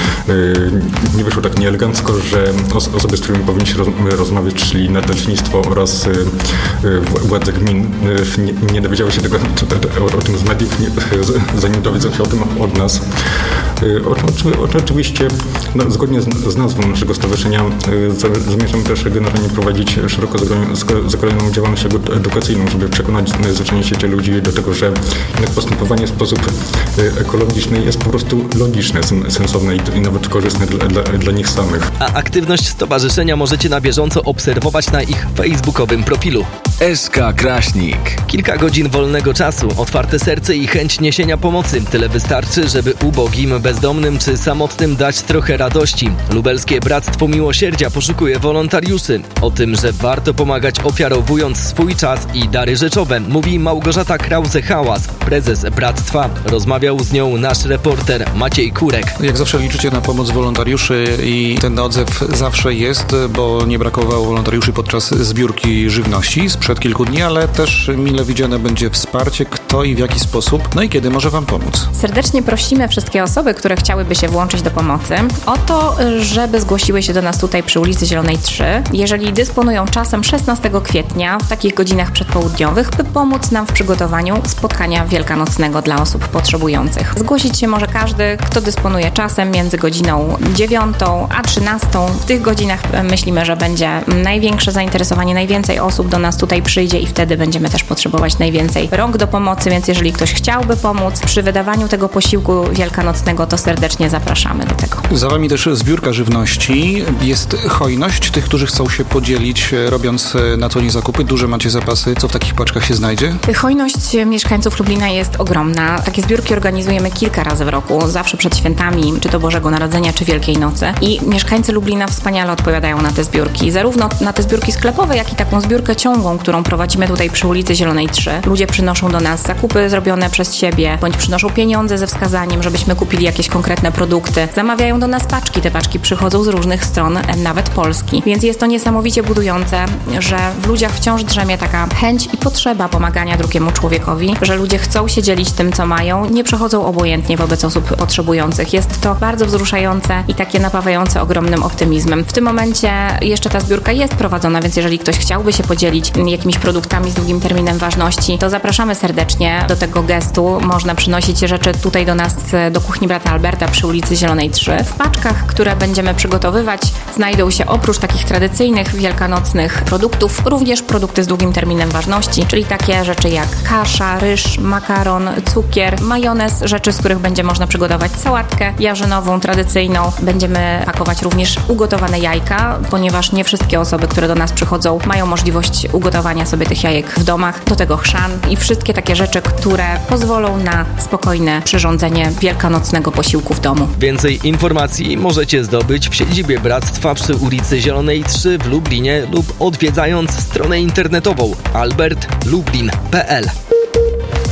y, nie wyszło tak nieelegancko, że os- osoby, z którymi powinniśmy roz- rozmawiać, czyli nadleśnictwo oraz y, y, władze gmin, y, nie, nie dowiedziały się tego, to, to, to, o, o tym z mediów, nie, z, zanim dowiedzą się o tym od nas. Y, o, o, oczywiście no, zgodnie z, z nazwą naszego stowarzyszenia y, zamierzamy też generalnie prowadzić szeroko zakrojoną działalność edukacyjną, żeby przekonać znacznie się ludzi do tego, że jednak postępowanie w sposób y, ekologiczny jest po prostu logiczne, sensowne i nawet korzystne dla, dla, dla nich samych. A aktywność stowarzyszenia możecie na bieżąco obserwować na ich facebookowym profilu. S K Kraśnik. Kilka godzin wolnego czasu, otwarte serce i chęć niesienia pomocy. Tyle wystarczy, żeby ubogim, bezdomnym czy samotnym dać trochę radości. Lubelskie Bractwo Miłosierdzia poszukuje wolontariuszy. O tym, że warto pomagać ofiarowując swój czas i dary rzeczowe, mówi Małgorzata Krause-Hałas, prezes Bractwa. Rozmawiał z nią nasz reporter Maciej Kurek. Jak zawsze liczycie na pomoc wolontariuszy i ten odzew zawsze jest, bo nie brakowało wolontariuszy podczas zbiórki żywności sprzed kilku dni, ale też mile widziane będzie wsparcie, kto i w jaki sposób, no i kiedy może Wam pomóc. Serdecznie prosimy wszystkie osoby, które chciałyby się włączyć do pomocy, o to, żeby zgłosiły się do nas tutaj przy ulicy Zielonej trzy, jeżeli dysponują czasem szesnastego kwietnia w takich godzinach przedpołudniowych, by pomóc nam w przygotowaniu spotkania wielkanocnego dla osób potrzebujących. Zgłosić się może każdy, kto dysponuje czasem między godziną dziewiątą a trzynastą. W tych godzinach myślimy, że będzie największe zainteresowanie, najwięcej osób do nas tutaj przyjdzie i wtedy będziemy też potrzebować najwięcej rąk do pomocy, więc jeżeli ktoś chciałby pomóc przy wydawaniu tego posiłku wielkanocnego, to serdecznie zapraszamy do tego. Za Wami też zbiórka żywności. Jest hojność tych, którzy chcą się podzielić, robiąc na co nie zakupy. Duże macie zapasy. Co w takich paczkach się znajdzie? Hojność mieszkańców Lublina jest ogromna. Takie zbiórki organizujemy kilka razy w roku, zawsze przed świętami, czy to Bożego Narodzenia, czy Wielkiej Nocy. I mieszkańcy Lublina wspaniale odpowiadają na te zbiórki. Zarówno na te zbiórki sklepowe, jak i taką zbiórkę ciągłą, którą prowadzimy tutaj przy ulicy Zielonej trzy. Ludzie przynoszą do nas zakupy zrobione przez siebie, bądź przynoszą pieniądze ze wskazaniem, żebyśmy kupili jakieś konkretne produkty. Zamawiają do nas paczki. Te paczki przychodzą z różnych stron, nawet Polski. Więc jest to niesamowicie budujące, że w ludziach wciąż drzemie taka chęć i potrzeba pomagania drugiemu człowiekowi, że ludzie chcą się dzielić tym, co mają, nie przechodzą obojętnie wobec osób potrzebujących. Jest to bardzo wzruszające i takie napawające ogromnym optymizmem. W tym momencie jeszcze ta zbiórka jest prowadzona, więc jeżeli ktoś chciałby się podzielić jakimiś produktami z długim terminem ważności, to zapraszamy serdecznie do tego gestu. Można przynosić rzeczy tutaj do nas, do kuchni brata Alberta przy ulicy Zielonej trzy. W paczkach, które będziemy przygotowywać, znajdą się oprócz takich tradycyjnych, wielkanocnych produktów, również produkty z długim terminem ważności, czyli takie rzeczy jak kasza, ryż, makaron, cukier, majonez, rzeczy, z których będzie można przygotować sałatkę jarzynową, tradycyjną. Będziemy pakować również ugotowane jajka, ponieważ nie wszystkie osoby, które do nas przychodzą, mają możliwość ugotowania sobie tych jajek w domach. Do tego chrzan i wszystkie takie rzeczy, które pozwolą na spokojne przyrządzenie wielkanocnego posiłku w domu. Więcej informacji możecie zdobyć w siedzibie Bractwa przy ulicy Zielonej trzy w Lublinie lub odwiedzając stronę internetową albert lublin kropka p l.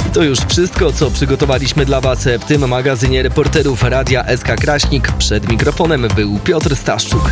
To już wszystko, co przygotowaliśmy dla Was w tym magazynie reporterów Radia S K Kraśnik. Przed mikrofonem był Piotr Staszczuk.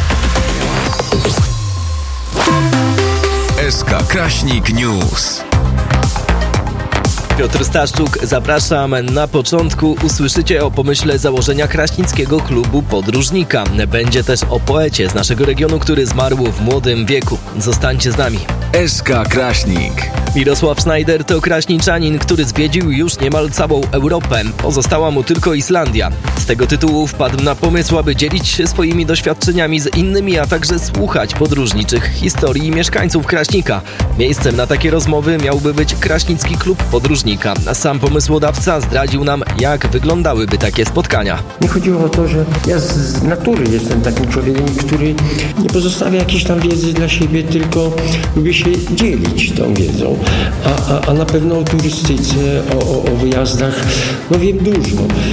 S K Kraśnik News. Piotr Staszczuk, zapraszam. Na początku usłyszycie o pomyśle założenia kraśnickiego klubu podróżnika. Będzie też o poecie z naszego regionu, który zmarł w młodym wieku. Zostańcie z nami. S K Kraśnik. Mirosław Schneider to kraśniczanin, który zwiedził już niemal całą Europę. Pozostała mu tylko Islandia. Z tego tytułu wpadł na pomysł, aby dzielić się swoimi doświadczeniami z innymi, a także słuchać podróżniczych historii mieszkańców Kraśnika. Miejscem na takie rozmowy miałby być Kraśnicki Klub Podróżnika. Sam pomysłodawca zdradził nam, jak wyglądałyby takie spotkania. Nie chodziło o to, że ja z natury jestem takim człowiekiem, który nie pozostawia jakiejś tam wiedzy dla siebie, tylko lubię się dzielić tą wiedzą. A, a, a na pewno o turystyce, o, o, o wyjazdach, no wiem dużo.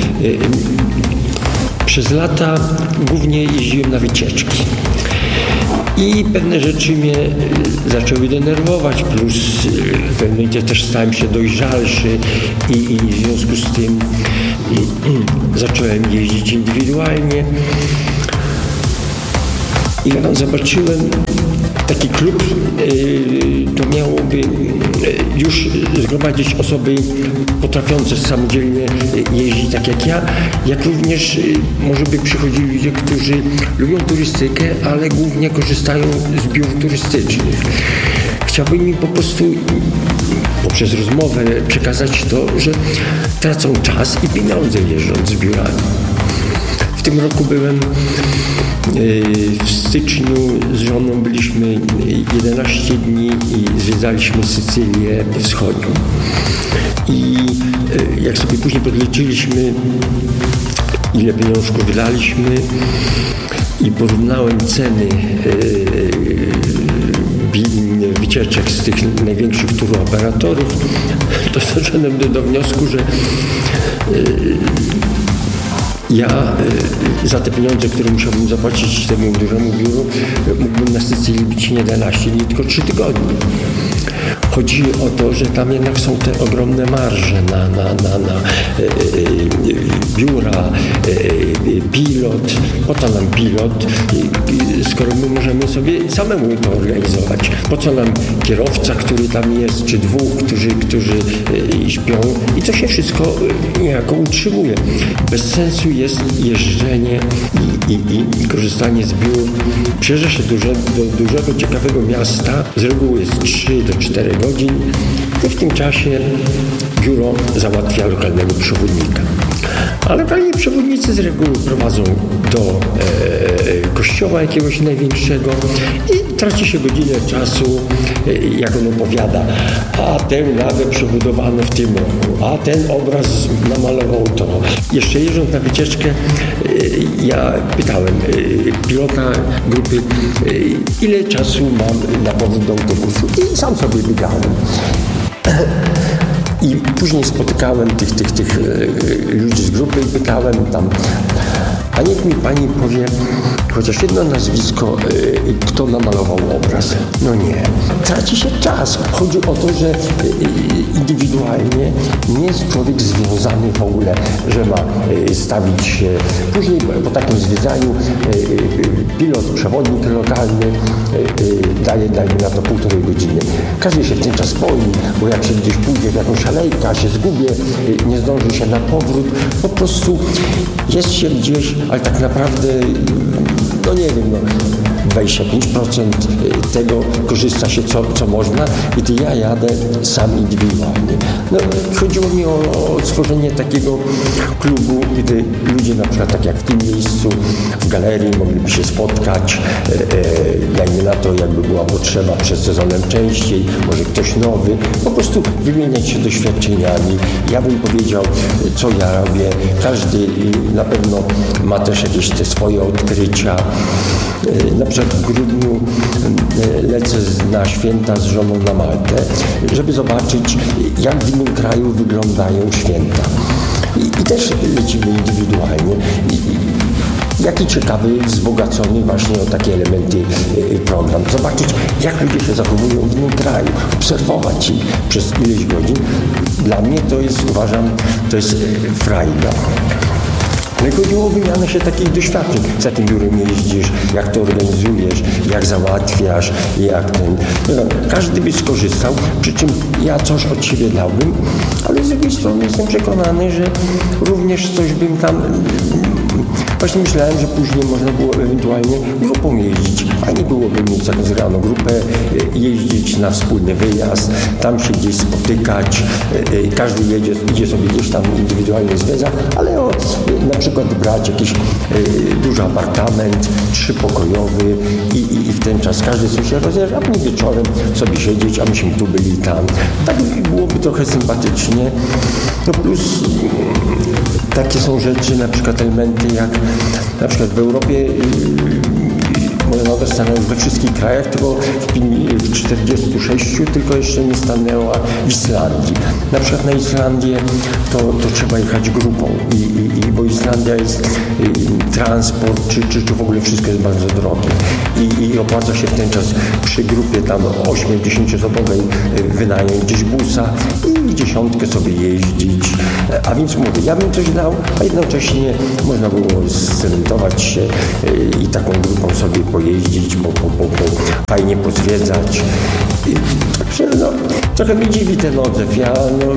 Przez lata głównie jeździłem na wycieczki. I pewne rzeczy mnie zaczęły denerwować, plus w pewnym momencie też stałem się dojrzalszy i, i w związku z tym i, i, zacząłem jeździć indywidualnie. I ja zobaczyłem taki klub, to miałoby już zgromadzić osoby potrafiące samodzielnie jeździć tak jak ja, jak również może by przychodzili ludzie, którzy lubią turystykę, ale głównie korzystają z biur turystycznych. Chciałbym im po prostu poprzez rozmowę przekazać to, że tracą czas i pieniądze jeżdżąc z biurami. W tym roku byłem w styczniu z żoną, byliśmy jedenaście dni i zwiedzaliśmy Sycylię wschodnią. I jak sobie później podliczyliśmy, ile pieniążków wydaliśmy i porównałem ceny wycieczek z tych największych turoperatorów, to doszedłem do, do wniosku, że ja za te pieniądze, które musiałbym zapłacić temu dużemu biuru, mógłbym na Sycylii być nie jedenaście dni, tylko trzy tygodnie. Chodzi o to, że tam jednak są te ogromne marże na, na, na, na e, e, biura, e, pilot. Po co nam pilot, e, skoro my możemy sobie samemu to organizować? Po co nam kierowca, który tam jest, czy dwóch, którzy, którzy e, śpią? I to się wszystko niejako utrzymuje. Bez sensu jest jeżdżenie i, i, i korzystanie z biur. Przyjeżdża się duże, do dużego, ciekawego miasta, z reguły jest trzy do czterech godzin i w tym czasie biuro załatwia lokalnego przewodnika. A lokalni przewodnicy z reguły prowadzą do e, kościoła jakiegoś największego i traci się godzinę czasu, e, jak on opowiada, a tę lawę przebudowano w tym roku, a ten obraz namalował to. Jeszcze jeżdżąc na wycieczkę, e, ja pytałem e, pilota grupy, e, ile czasu mam na powrót do autobusu i sam sobie biegałem. I później spotykałem tych, tych, tych ludzi z grupy i pytałem tam, a niech mi pani powie chociaż jedno nazwisko, kto namalował obraz. No nie. Traci się czas. Chodzi o to, że indywidualnie nie jest człowiek związany w ogóle, że ma stawić się. Później po takim zwiedzaniu pilot, przewodnik lokalny daje, daje na to półtorej godziny. Każdy się w ten czas boi, bo jak się gdzieś pójdzie w jakąś alejkę, się zgubię, nie zdąży się na powrót, po prostu jest się gdzieś, ale tak naprawdę, no nie wiem, no, dwadzieścia pięć procent tego korzysta się co, co można i ty ja jadę sam indywidualnie. No, chodziło mi o, o stworzenie takiego klubu, gdy ludzie na przykład tak jak w tym miejscu, w galerii mogliby się spotkać, e, e, dajmy na to, jakby była potrzeba przed sezonem częściej, może ktoś nowy, po prostu wymieniać się doświadczeniami. Ja bym powiedział, co ja robię. Każdy na pewno ma też jakieś te swoje odkrycia. Na przykład w grudniu lecę na święta z żoną na Maltę, żeby zobaczyć, jak w innym kraju wyglądają święta. I, i też lecimy indywidualnie. I, i, Jaki ciekawy, wzbogacony właśnie o takie elementy program. zobaczyć, jak ludzie się zachowują w innym kraju, obserwować ich przez ileś godzin. Dla mnie to jest, uważam, to jest frajda. Ale chodziło o wymianę się takich doświadczeń. Z jakim biurem jeździsz, jak to organizujesz, jak załatwiasz, jak ten... Każdy by skorzystał, przy czym ja coś od siebie dałbym, ale z drugiej strony jestem przekonany, że również coś bym tam... Właśnie myślałem, że później można było ewentualnie grupą jeździć. Fajnie byłoby mieć jakąś rano grupę, jeździć na wspólny wyjazd, tam się gdzieś spotykać. Każdy jedzie, idzie sobie gdzieś tam indywidualnie zwiedza, ale od, na przykład brać jakiś duży apartament, trzypokojowy i, i, i w ten czas każdy sobie się rozjeżdża, a później wieczorem sobie siedzieć, a myśmy tu byli tam. Tak byłoby trochę sympatycznie. No plus takie są rzeczy, na przykład elementy jak na przykład w Europie Moja stanęła we wszystkich krajach, tylko w czterdziestu sześciu, tylko jeszcze nie stanęła w Islandii. Na przykład na Islandię to, to trzeba jechać grupą, i, i, i, bo Islandia jest i, transport, czy, czy, czy w ogóle wszystko jest bardzo drogie. I, i opłaca się w ten czas przy grupie tam ośmiu-dziesięcioosobowej wynająć gdzieś busa i w dziesiątkę sobie jeździć. A więc mówię, ja bym coś dał, a jednocześnie można było zorientować się i taką grupą sobie pojeździć, po, po, po, po, fajnie pozwiedzać. I, także no, trochę mnie dziwi ten odzew. Ja, no,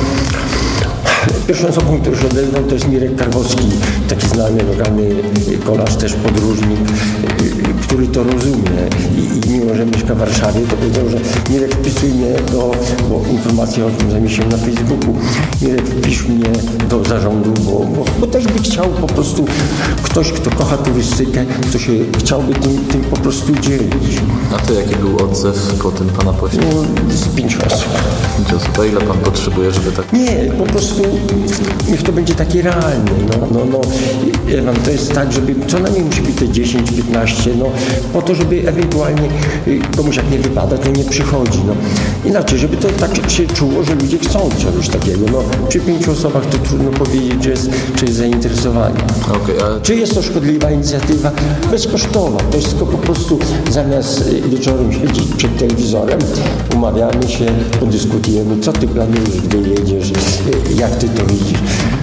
pierwszą osobą, który się odezwał, to jest Mirek Karwowski, taki znany, lokalny kolarz, też podróżnik, który to rozumie i, i mimo, że mieszka w Warszawie, to powiedział, że Mirek, wpisuj mnie do, bo informacja o tym zamieściłem na Facebooku, Mirek, wpisz mnie do zarządu, bo, bo, bo też by chciał po prostu ktoś, kto kocha turystykę, to się chciałby tym, tym po prostu dzielić. A to jaki był odzew po tym pana poście? No, z pięć osób. Pięć osób. A ile pan potrzebuje, żeby tak... Nie, po prostu niech to będzie takie realne. No, no, no. Ewan, to jest tak, żeby co najmniej musi być te dziesięć piętnaście, no, po to, żeby ewentualnie komuś jak nie wypada, to nie przychodzi. No. Inaczej, żeby to tak się czuło, że ludzie chcą czegoś takiego. No, przy pięciu osobach to trudno powiedzieć, czy jest, czy jest zainteresowanie. Okay, ale... Czy jest to szkodliwa inicjatywa? Bezkosztowa. To jest tylko po prostu zamiast wieczorem siedzieć przed telewizorem, umawiamy się, podyskutujemy, co ty planujesz, gdy jedziesz, jak ty to widzisz.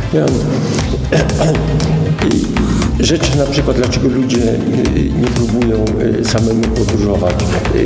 Rzeczy na przykład, dlaczego ludzie nie próbują samemu podróżować.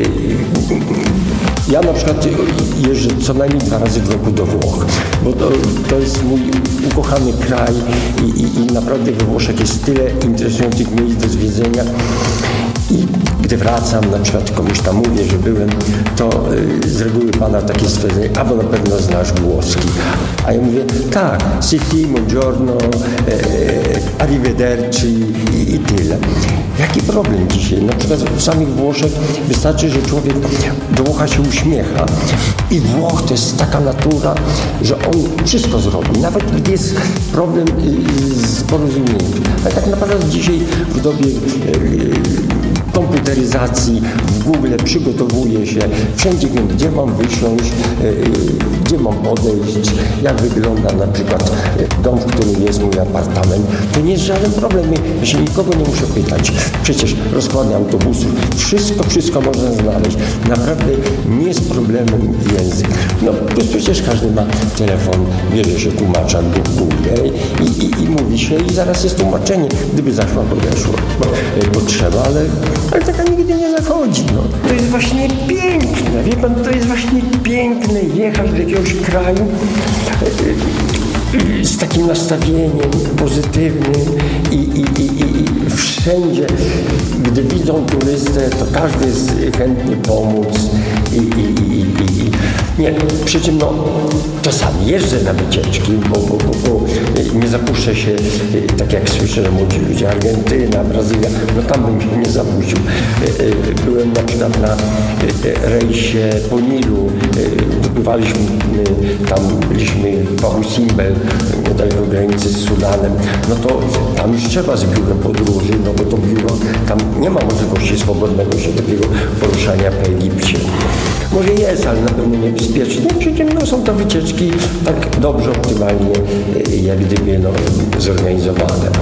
Ja na przykład jeżdżę co najmniej dwa razy w roku do Włoch, bo to, to jest mój ukochany kraj i, i, i naprawdę we Włoszech jest tyle interesujących miejsc do zwiedzenia. I gdy wracam, na przykład komuś tam mówię, że byłem, to y, z reguły pana takie stwierdzenie, albo na pewno znasz włoski. A ja mówię, tak, sì, sì, buongiorno, e, arrivederci i, i tyle. Jaki problem dzisiaj? Na przykład w samych Włoszech wystarczy, że człowiek do Włocha się uśmiecha i Włoch to jest taka natura, że on wszystko zrobi, nawet gdy jest problem y, z porozumieniem. Ale tak naprawdę dzisiaj w dobie y, komputeryzacji, w Google przygotowuję się, wszędzie wiem, gdzie mam wysiąść, gdzie mam podejść, jak wygląda na przykład dom, w którym jest mój apartament. To nie jest żaden problem, ja się nikogo nie muszę pytać. Przecież rozkłady autobusów, wszystko, wszystko można znaleźć. Naprawdę nie jest problemem język. No przecież każdy ma telefon, bierze się tłumacza do Google i, i, i mówi się i zaraz jest tłumaczenie, gdyby zaszła, podeszło, bo, bo trzeba, ale Ale taka nigdy nie zachodzi. No. To jest właśnie piękne, wie pan, to jest właśnie piękne jechać do jakiegoś kraju z takim nastawieniem pozytywnym i, i, i, i wszędzie, gdy widzą turystę, to każdy jest chętny pomóc i, i, i, i, i nie, przy czym no, czasami jeżdżę na wycieczki, bo, bo, bo, bo nie zapuszczę się, tak jak słyszę, że młodzi ludzie, Argentyna, Brazylia, no tam bym się nie zapuścił. Byłem na przykład na rejsie po Nilu, dopływaliśmy tam, byliśmy w Abu Simbel, niedaleko granicy z Sudanem, no to tam już trzeba z biurem podróży, no bo to biuro, tam nie ma możliwości swobodnego się takiego poruszania po Egipcie. Może jest, ale na pewno niebezpiecznie. Przy czym no, są to wycieczki tak dobrze, optymalnie, jak gdyby no, zorganizowane.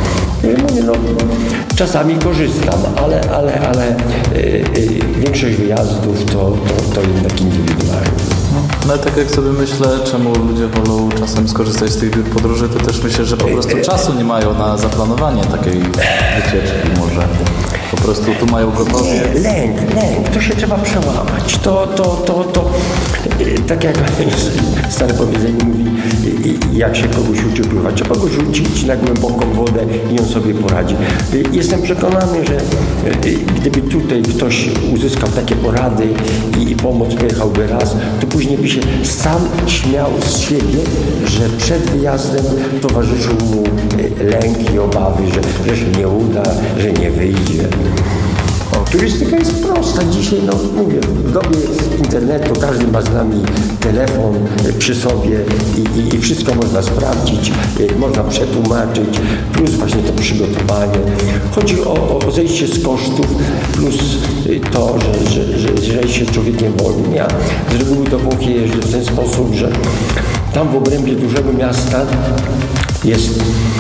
Mówię, no, czasami korzystam, ale, ale, ale yy, yy, większość wyjazdów to, to, to jednak indywidualnie. No ale tak jak sobie myślę, czemu ludzie wolą czasem skorzystać z tych biur podróży, to też myślę, że po prostu czasu nie mają na zaplanowanie takiej wycieczki może. Po prostu tu mają gotowie. Nie, lęk, lęk, to się trzeba przełamać. To, to, to, to, tak jak stare powiedzenie mówi, jak się kogoś uczy pływać, trzeba go rzucić na głęboką wodę i on sobie poradzi. Jestem przekonany, że gdyby tutaj ktoś uzyskał takie porady i, i pomoc pojechałby raz, to później by się sam śmiał z siebie, że przed wyjazdem towarzyszył mu lęk i obawy, że, że się nie uda, że nie wyjdzie. Turystyka jest prosta. Dzisiaj, no mówię, w dobie internetu każdy ma z nami telefon przy sobie i, i, i wszystko można sprawdzić, można przetłumaczyć, plus właśnie to przygotowanie. Chodzi o, o zejście z kosztów, plus to, że, że, że, że się człowiekiem wolnym. Ja z reguły do Włoch jeżdżę w ten sposób, że tam w obrębie dużego miasta jest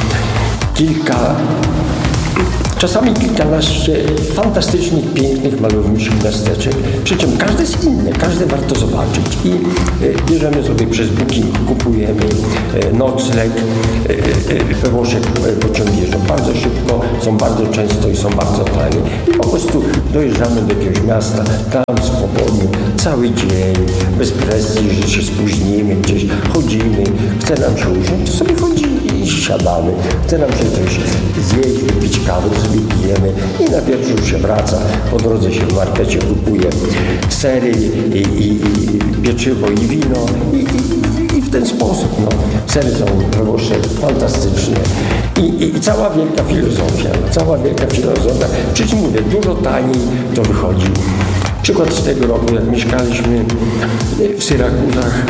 kilka czasami kilkanaście fantastycznych, pięknych, malowniczych miasteczek. Przy czym każde jest inne, każde warto zobaczyć. I e, bierzemy sobie przez Booking, kupujemy e, nocleg. E, we Włoszech pociągi jeżdżą bardzo szybko, są bardzo często i są bardzo tanie. I po prostu dojeżdżamy do jakiegoś miasta, tam swobodnie, cały dzień, bez presji, że się spóźnimy, gdzieś chodzimy, chce nam się usiąść, to sobie chodzimy i siadamy. Chce nam się coś zjeść, wypić kawę, to sobie pijemy i na wieczór się wraca. Po drodze się w markecie kupuje sery i, i, i pieczywo i wino i, i, i w ten sposób. No. Sery są we Włoszech fantastyczne I, i, i cała wielka filozofia, cała wielka filozofia. Przecież mówię, dużo taniej to wychodzi. Przykład z tego roku, jak mieszkaliśmy w Syrakuzach,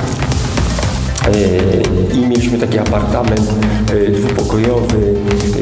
i mieliśmy taki apartament dwupokojowy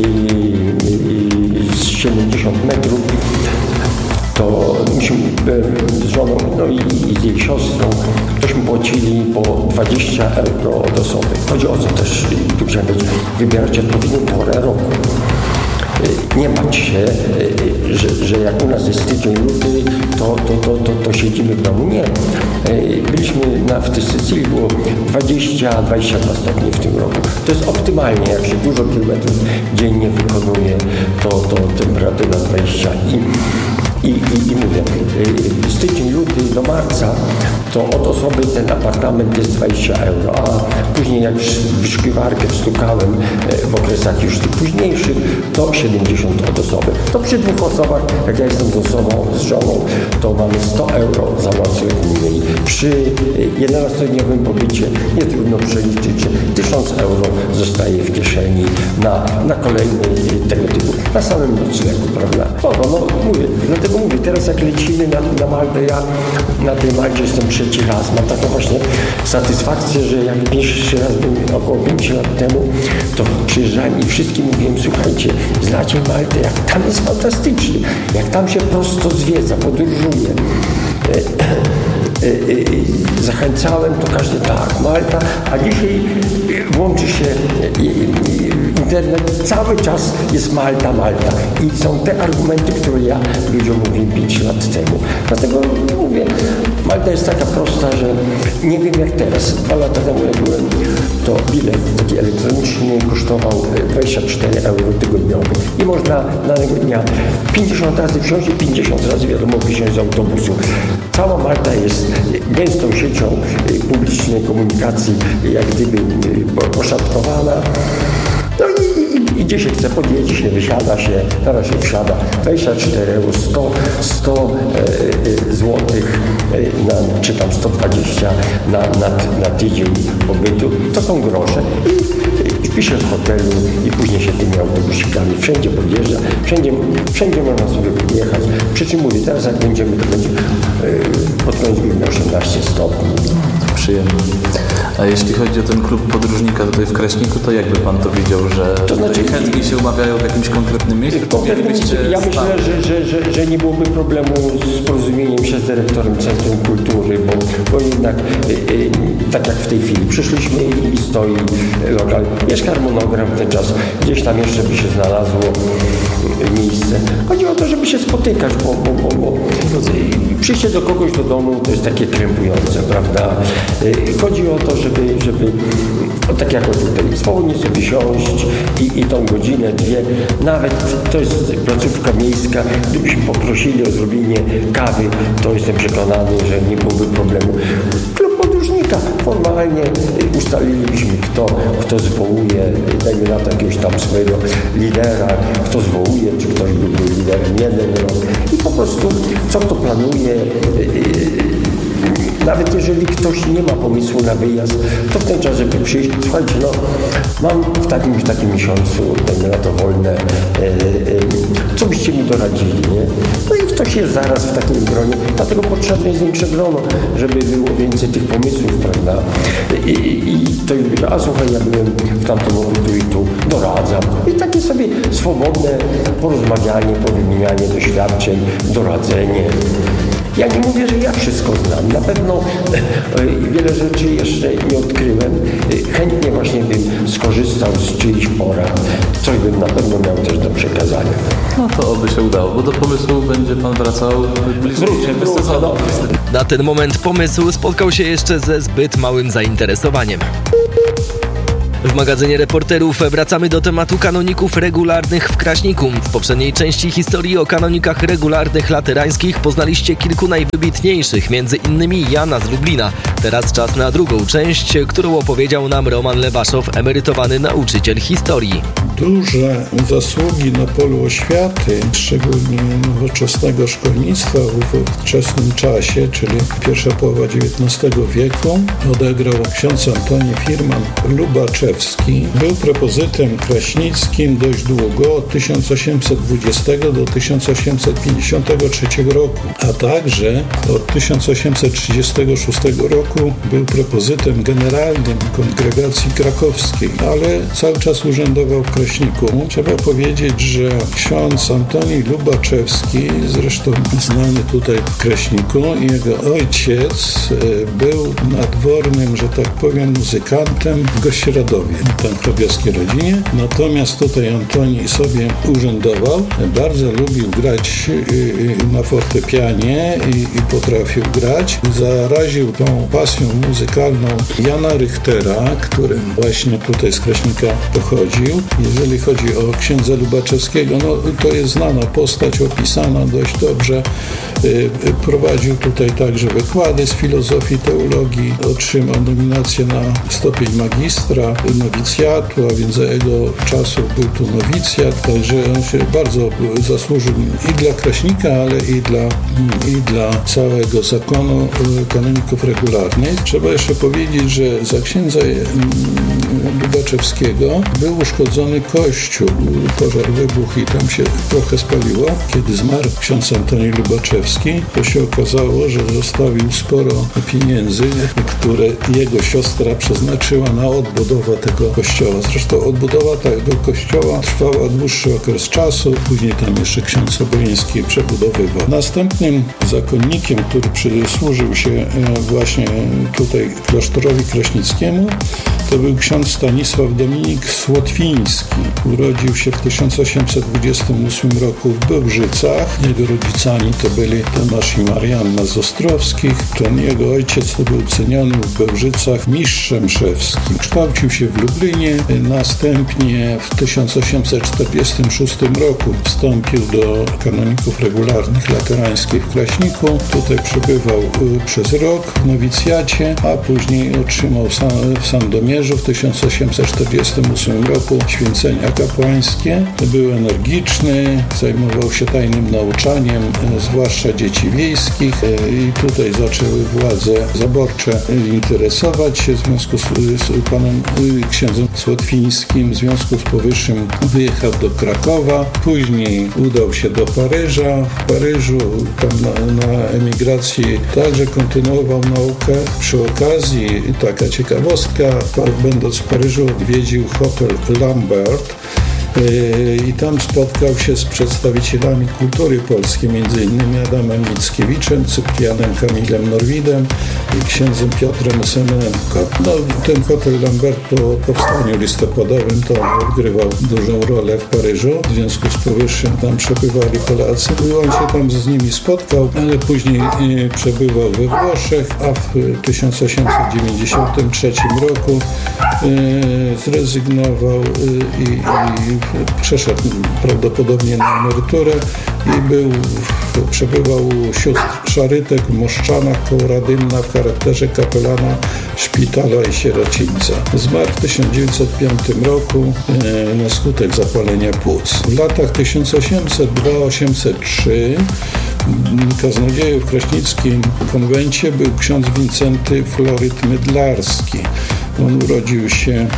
z siedemdziesiąt metrów, to myśmy z żoną no i, i z jej siostrą tośmy płacili po dwadzieścia euro od osoby. Chodzi o co też, tu chciałem powiedzieć, wybierać odpowiednią porę roku. Nie bać się, że, że jak u nas jest styczeń, luty, to, to, to, to, to siedzimy w domu. Nie. Byliśmy na, w tej Sycylii, było dwadzieścia dwadzieścia dwa stopnie w tym roku. To jest optymalnie, jak się dużo kilometrów dziennie wykonuje, to, to temperatura dwadzieścia. I, i, i, i mówię, styczeń, luty do marca, to od osoby ten apartament jest dwadzieścia euro, a później jak w wyszukiwarkę wstukałem w okresach już tych późniejszych, to siedemdziesiąt od osoby. To przy dwóch osobach, jak ja jestem z osobą, z żoną, to mamy sto euro za nocleg mniej. Przy jedenastodniowym pobycie nie trudno przeliczyć, że tysiąc euro zostaje w kieszeni na, na kolejny tego typu, na samym noclegu, prawda? No, no, no mówię, dlatego mówię, teraz jak lecimy na, na Maltę, ja na tej Malcie jestem trzeci raz, mam taką właśnie satysfakcję, że jak pierwszy raz byłem około pięciu lat temu, to przyjeżdżałem i wszystkim mówiłem, słuchajcie, znacie Maltę, jak tam jest fantastycznie, jak tam się prosto zwiedza, podróżuje. Zachęcałem, to każdy tak, Malta, a dzisiaj włączy się internet, cały czas jest Malta, Malta i są te argumenty, które ja ludziom mówiłem pięć lat temu. Dlatego mówię, Malta jest taka prosta, że nie wiem jak teraz. Dwa lata temu jak byłem, to bilet taki elektroniczny kosztował dwadzieścia cztery euro tygodniowy i można danego dnia pięćdziesiąt razy wsiąść i pięćdziesiąt razy wiadomo wysiąść z autobusu. Cała Malta jest gęstą siecią publicznej komunikacji, jak gdyby poszatkowana. No i, i, i gdzie się chce podjedzie się, wysiada się, teraz się wsiada dwadzieścia cztery euro, sto, sto e, złotych, e, na, czy tam sto dwadzieścia na, na, na tydzień pobytu, to są grosze. I, i wpiszę w hotelu i później się tymi autobusikami wszędzie podjeżdża, wszędzie, wszędzie można sobie podjechać. Przy czym mówię, teraz jak będziemy, to będzie e, pod koniec grudnia osiemnaście stopni. Przyjemnie. A jeśli chodzi o ten klub podróżnika tutaj w Kraśniku, to jakby pan to widział, że to znaczy, chętnie się umawiają w jakimś konkretnym miejscu? W konkretnym miejscu. Ja myślę, że, że, że, że nie byłoby problemu z porozumieniem się z dyrektorem Centrum Kultury, bo, bo jednak y, y, tak jak w tej chwili przyszliśmy i stoi lokal. Jest harmonogram ten czas, gdzieś tam jeszcze by się znalazło miejsce. Chodzi o to, żeby się spotykać, bo, bo, bo, bo przyjście do kogoś do domu to jest takie krępujące, prawda? Chodzi o to, żeby, żeby o, tak jak tutaj, swobodnie sobie siąść i, i tą godzinę, dwie, nawet to jest placówka miejska, gdybyśmy poprosili o zrobienie kawy, to jestem przekonany, że nie byłoby problemu. Klub podróżnika, formalnie ustalilibyśmy kto, kto zwołuje, dajmy na to jakiegoś tam swojego lidera, kto zwołuje, czy ktoś by był liderem jeden rok i po prostu co kto planuje. Nawet jeżeli ktoś nie ma pomysłu na wyjazd, to w ten czas, żeby przyjść, słuchajcie, no mam w takim w takim miesiącu, dajmy na to wolne, e, e, co byście mi doradzili, nie? No i ktoś jest zaraz w takim gronie, dlatego potrzebne jest większe grono, żeby było więcej tych pomysłów, prawda? I, i to już a słuchaj, ja byłem w tamtym roku tu i tu, doradzam. I takie sobie swobodne porozmawianie, powymienianie doświadczeń, doradzenie. Ja nie mówię, że ja wszystko znam. Na pewno wiele rzeczy jeszcze nie odkryłem. Chętnie właśnie bym skorzystał z czyichś porad. Coś bym na pewno miał też do przekazania. No to oby się udało, bo do pomysłu będzie pan wracał bliżej. Wrócę, wrócę, no. Na ten moment pomysł spotkał się jeszcze ze zbyt małym zainteresowaniem. W magazynie reporterów wracamy do tematu kanoników regularnych w Kraśniku. W poprzedniej części historii o kanonikach regularnych laterańskich poznaliście kilku najwybitniejszych, między innymi Jana z Lublina. Teraz czas na drugą część, którą opowiedział nam Roman Lewaszow, emerytowany nauczyciel historii. Duże zasługi na polu oświaty, szczególnie nowoczesnego szkolnictwa w ówczesnym czasie, czyli pierwsza połowa dziewiętnastego wieku, odegrał ksiądz Antoni Firman-Lubaczewski. Był propozytem kraśnickim dość długo, od tysiąc osiemset dwudziestego do tysiąc osiemset pięćdziesiątego trzeciego roku, a także od tysiąc osiemset trzydziestego szóstego roku był propozytem generalnym Kongregacji Krakowskiej, ale cały czas urzędował w Kraśniku. Trzeba powiedzieć, że ksiądz Antoni Lubaczewski, zresztą znany tutaj w Kraśniku, i jego ojciec był nadwornym, że tak powiem, muzykantem w Gościeradowie, tam w hrabiowskiej rodzinie. Natomiast tutaj Antoni sobie urzędował, bardzo lubił grać na fortepianie i, i potrafił grać. Zaraził tą pasją muzykalną Jana Richtera, który właśnie tutaj z Kraśnika pochodził. Jeżeli chodzi o księdza Lubaczewskiego, no to jest znana postać, opisana dość dobrze. Prowadził tutaj także wykłady z filozofii, teologii. Otrzymał nominację na stopień magistra, nowicjatu, a więc za jego czasów był tu nowicjat, także on się bardzo zasłużył i dla Kraśnika, ale i dla, i dla całego zakonu kanoników regularnych. Trzeba jeszcze powiedzieć, że za księdza Lubaczewskiego był uszkodzony kościół. Pożar wybuchł i tam się trochę spaliło. Kiedy zmarł ksiądz Antoni Lubaczewski, to się okazało, że zostawił sporo pieniędzy, które jego siostra przeznaczyła na odbudowę tego kościoła. Zresztą odbudowa tego kościoła trwała dłuższy okres czasu, później tam jeszcze ksiądz Obojeński przebudowywał. Następnym zakonnikiem, który przysłużył się właśnie tutaj klasztorowi kraśnickiemu, to był ksiądz Stanisław Dominik Słotwiński. Urodził się w tysiąc osiemset dwudziestym ósmym roku w Bełżycach. Jego rodzicami to byli Tomasz i Marianna z Ostrowskich. Ten jego ojciec to był ceniony w Bełżycach mistrz mszewski. Kształcił się w Lublinie. Następnie w tysiąc osiemset czterdziestym szóstym roku wstąpił do kanoników regularnych laterańskich w Kraśniku. Tutaj przebywał przez rok w nowicjacie, a później otrzymał w Sandomierzu Paryżu w tysiąc osiemset czterdziestym ósmym roku święcenia kapłańskie. Był energiczny, zajmował się tajnym nauczaniem, zwłaszcza dzieci wiejskich, i tutaj zaczęły władze zaborcze interesować się w związku z, z panem księdzem Słotwińskim. W związku z powyższym wyjechał do Krakowa, później udał się do Paryża. W Paryżu tam na, na emigracji także kontynuował naukę. Przy okazji taka ciekawostka, będąc w Paryżu odwiedził hotel Lambert i tam spotkał się z przedstawicielami kultury polskiej, między innymi Adamem Mickiewiczem, Cyprianem Kamilem Norwidem i księdzem Piotrem Semenenko. No, ten hotel Lambert po powstaniu listopadowym to odgrywał dużą rolę w Paryżu. W związku z powyższym tam przebywali Polacy. On się tam z nimi spotkał, ale później przebywał we Włoszech, a w tysiąc osiemset dziewięćdziesiątym trzecim roku zrezygnował i, i przeszedł prawdopodobnie na emeryturę i był, przebywał u sióstr Szarytek w Moszczanach koło Radymna w charakterze kapelana szpitala i sierocińca. Zmarł w tysiąc dziewięćset piątym roku e, na skutek zapalenia płuc. W latach tysiąc osiemset drugi do osiemset trzeciego kaznodziejem w kraśnickim konwencie był ksiądz Wincenty Floryt Mydlarski. On urodził się e,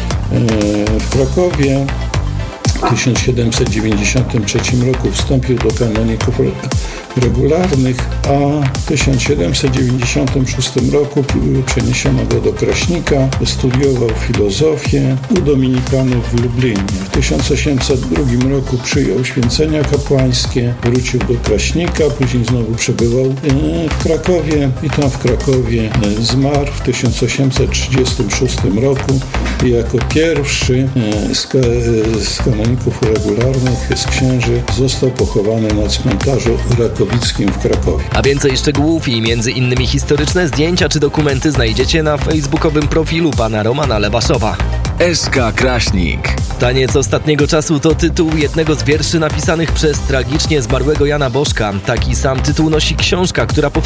w Krakowie. W tysiąc siedemset dziewięćdziesiątym trzecim roku wstąpił do kanoników regularnych, a w tysiąc siedemset dziewięćdziesiątym szóstym roku przeniesiono go do Kraśnika, studiował filozofię u dominikanów w Lublinie. W tysiąc osiemset drugim roku przyjął święcenia kapłańskie, wrócił do Kraśnika, później znowu przebywał w Krakowie i tam w Krakowie zmarł w tysiąc osiemset trzydziestym szóstym roku i jako pierwszy z, ka- z kanoników regularnych, z księży, został pochowany na cmentarzu Rakowickim w Krakowie. A więcej szczegółów i między innymi historyczne zdjęcia czy dokumenty znajdziecie na facebookowym profilu pana Romana Lewaszowa. S K Kraśnik. Taniec ostatniego czasu to tytuł jednego z wierszy napisanych przez tragicznie zmarłego Jana Bożka. Taki sam tytuł nosi książka, która powstała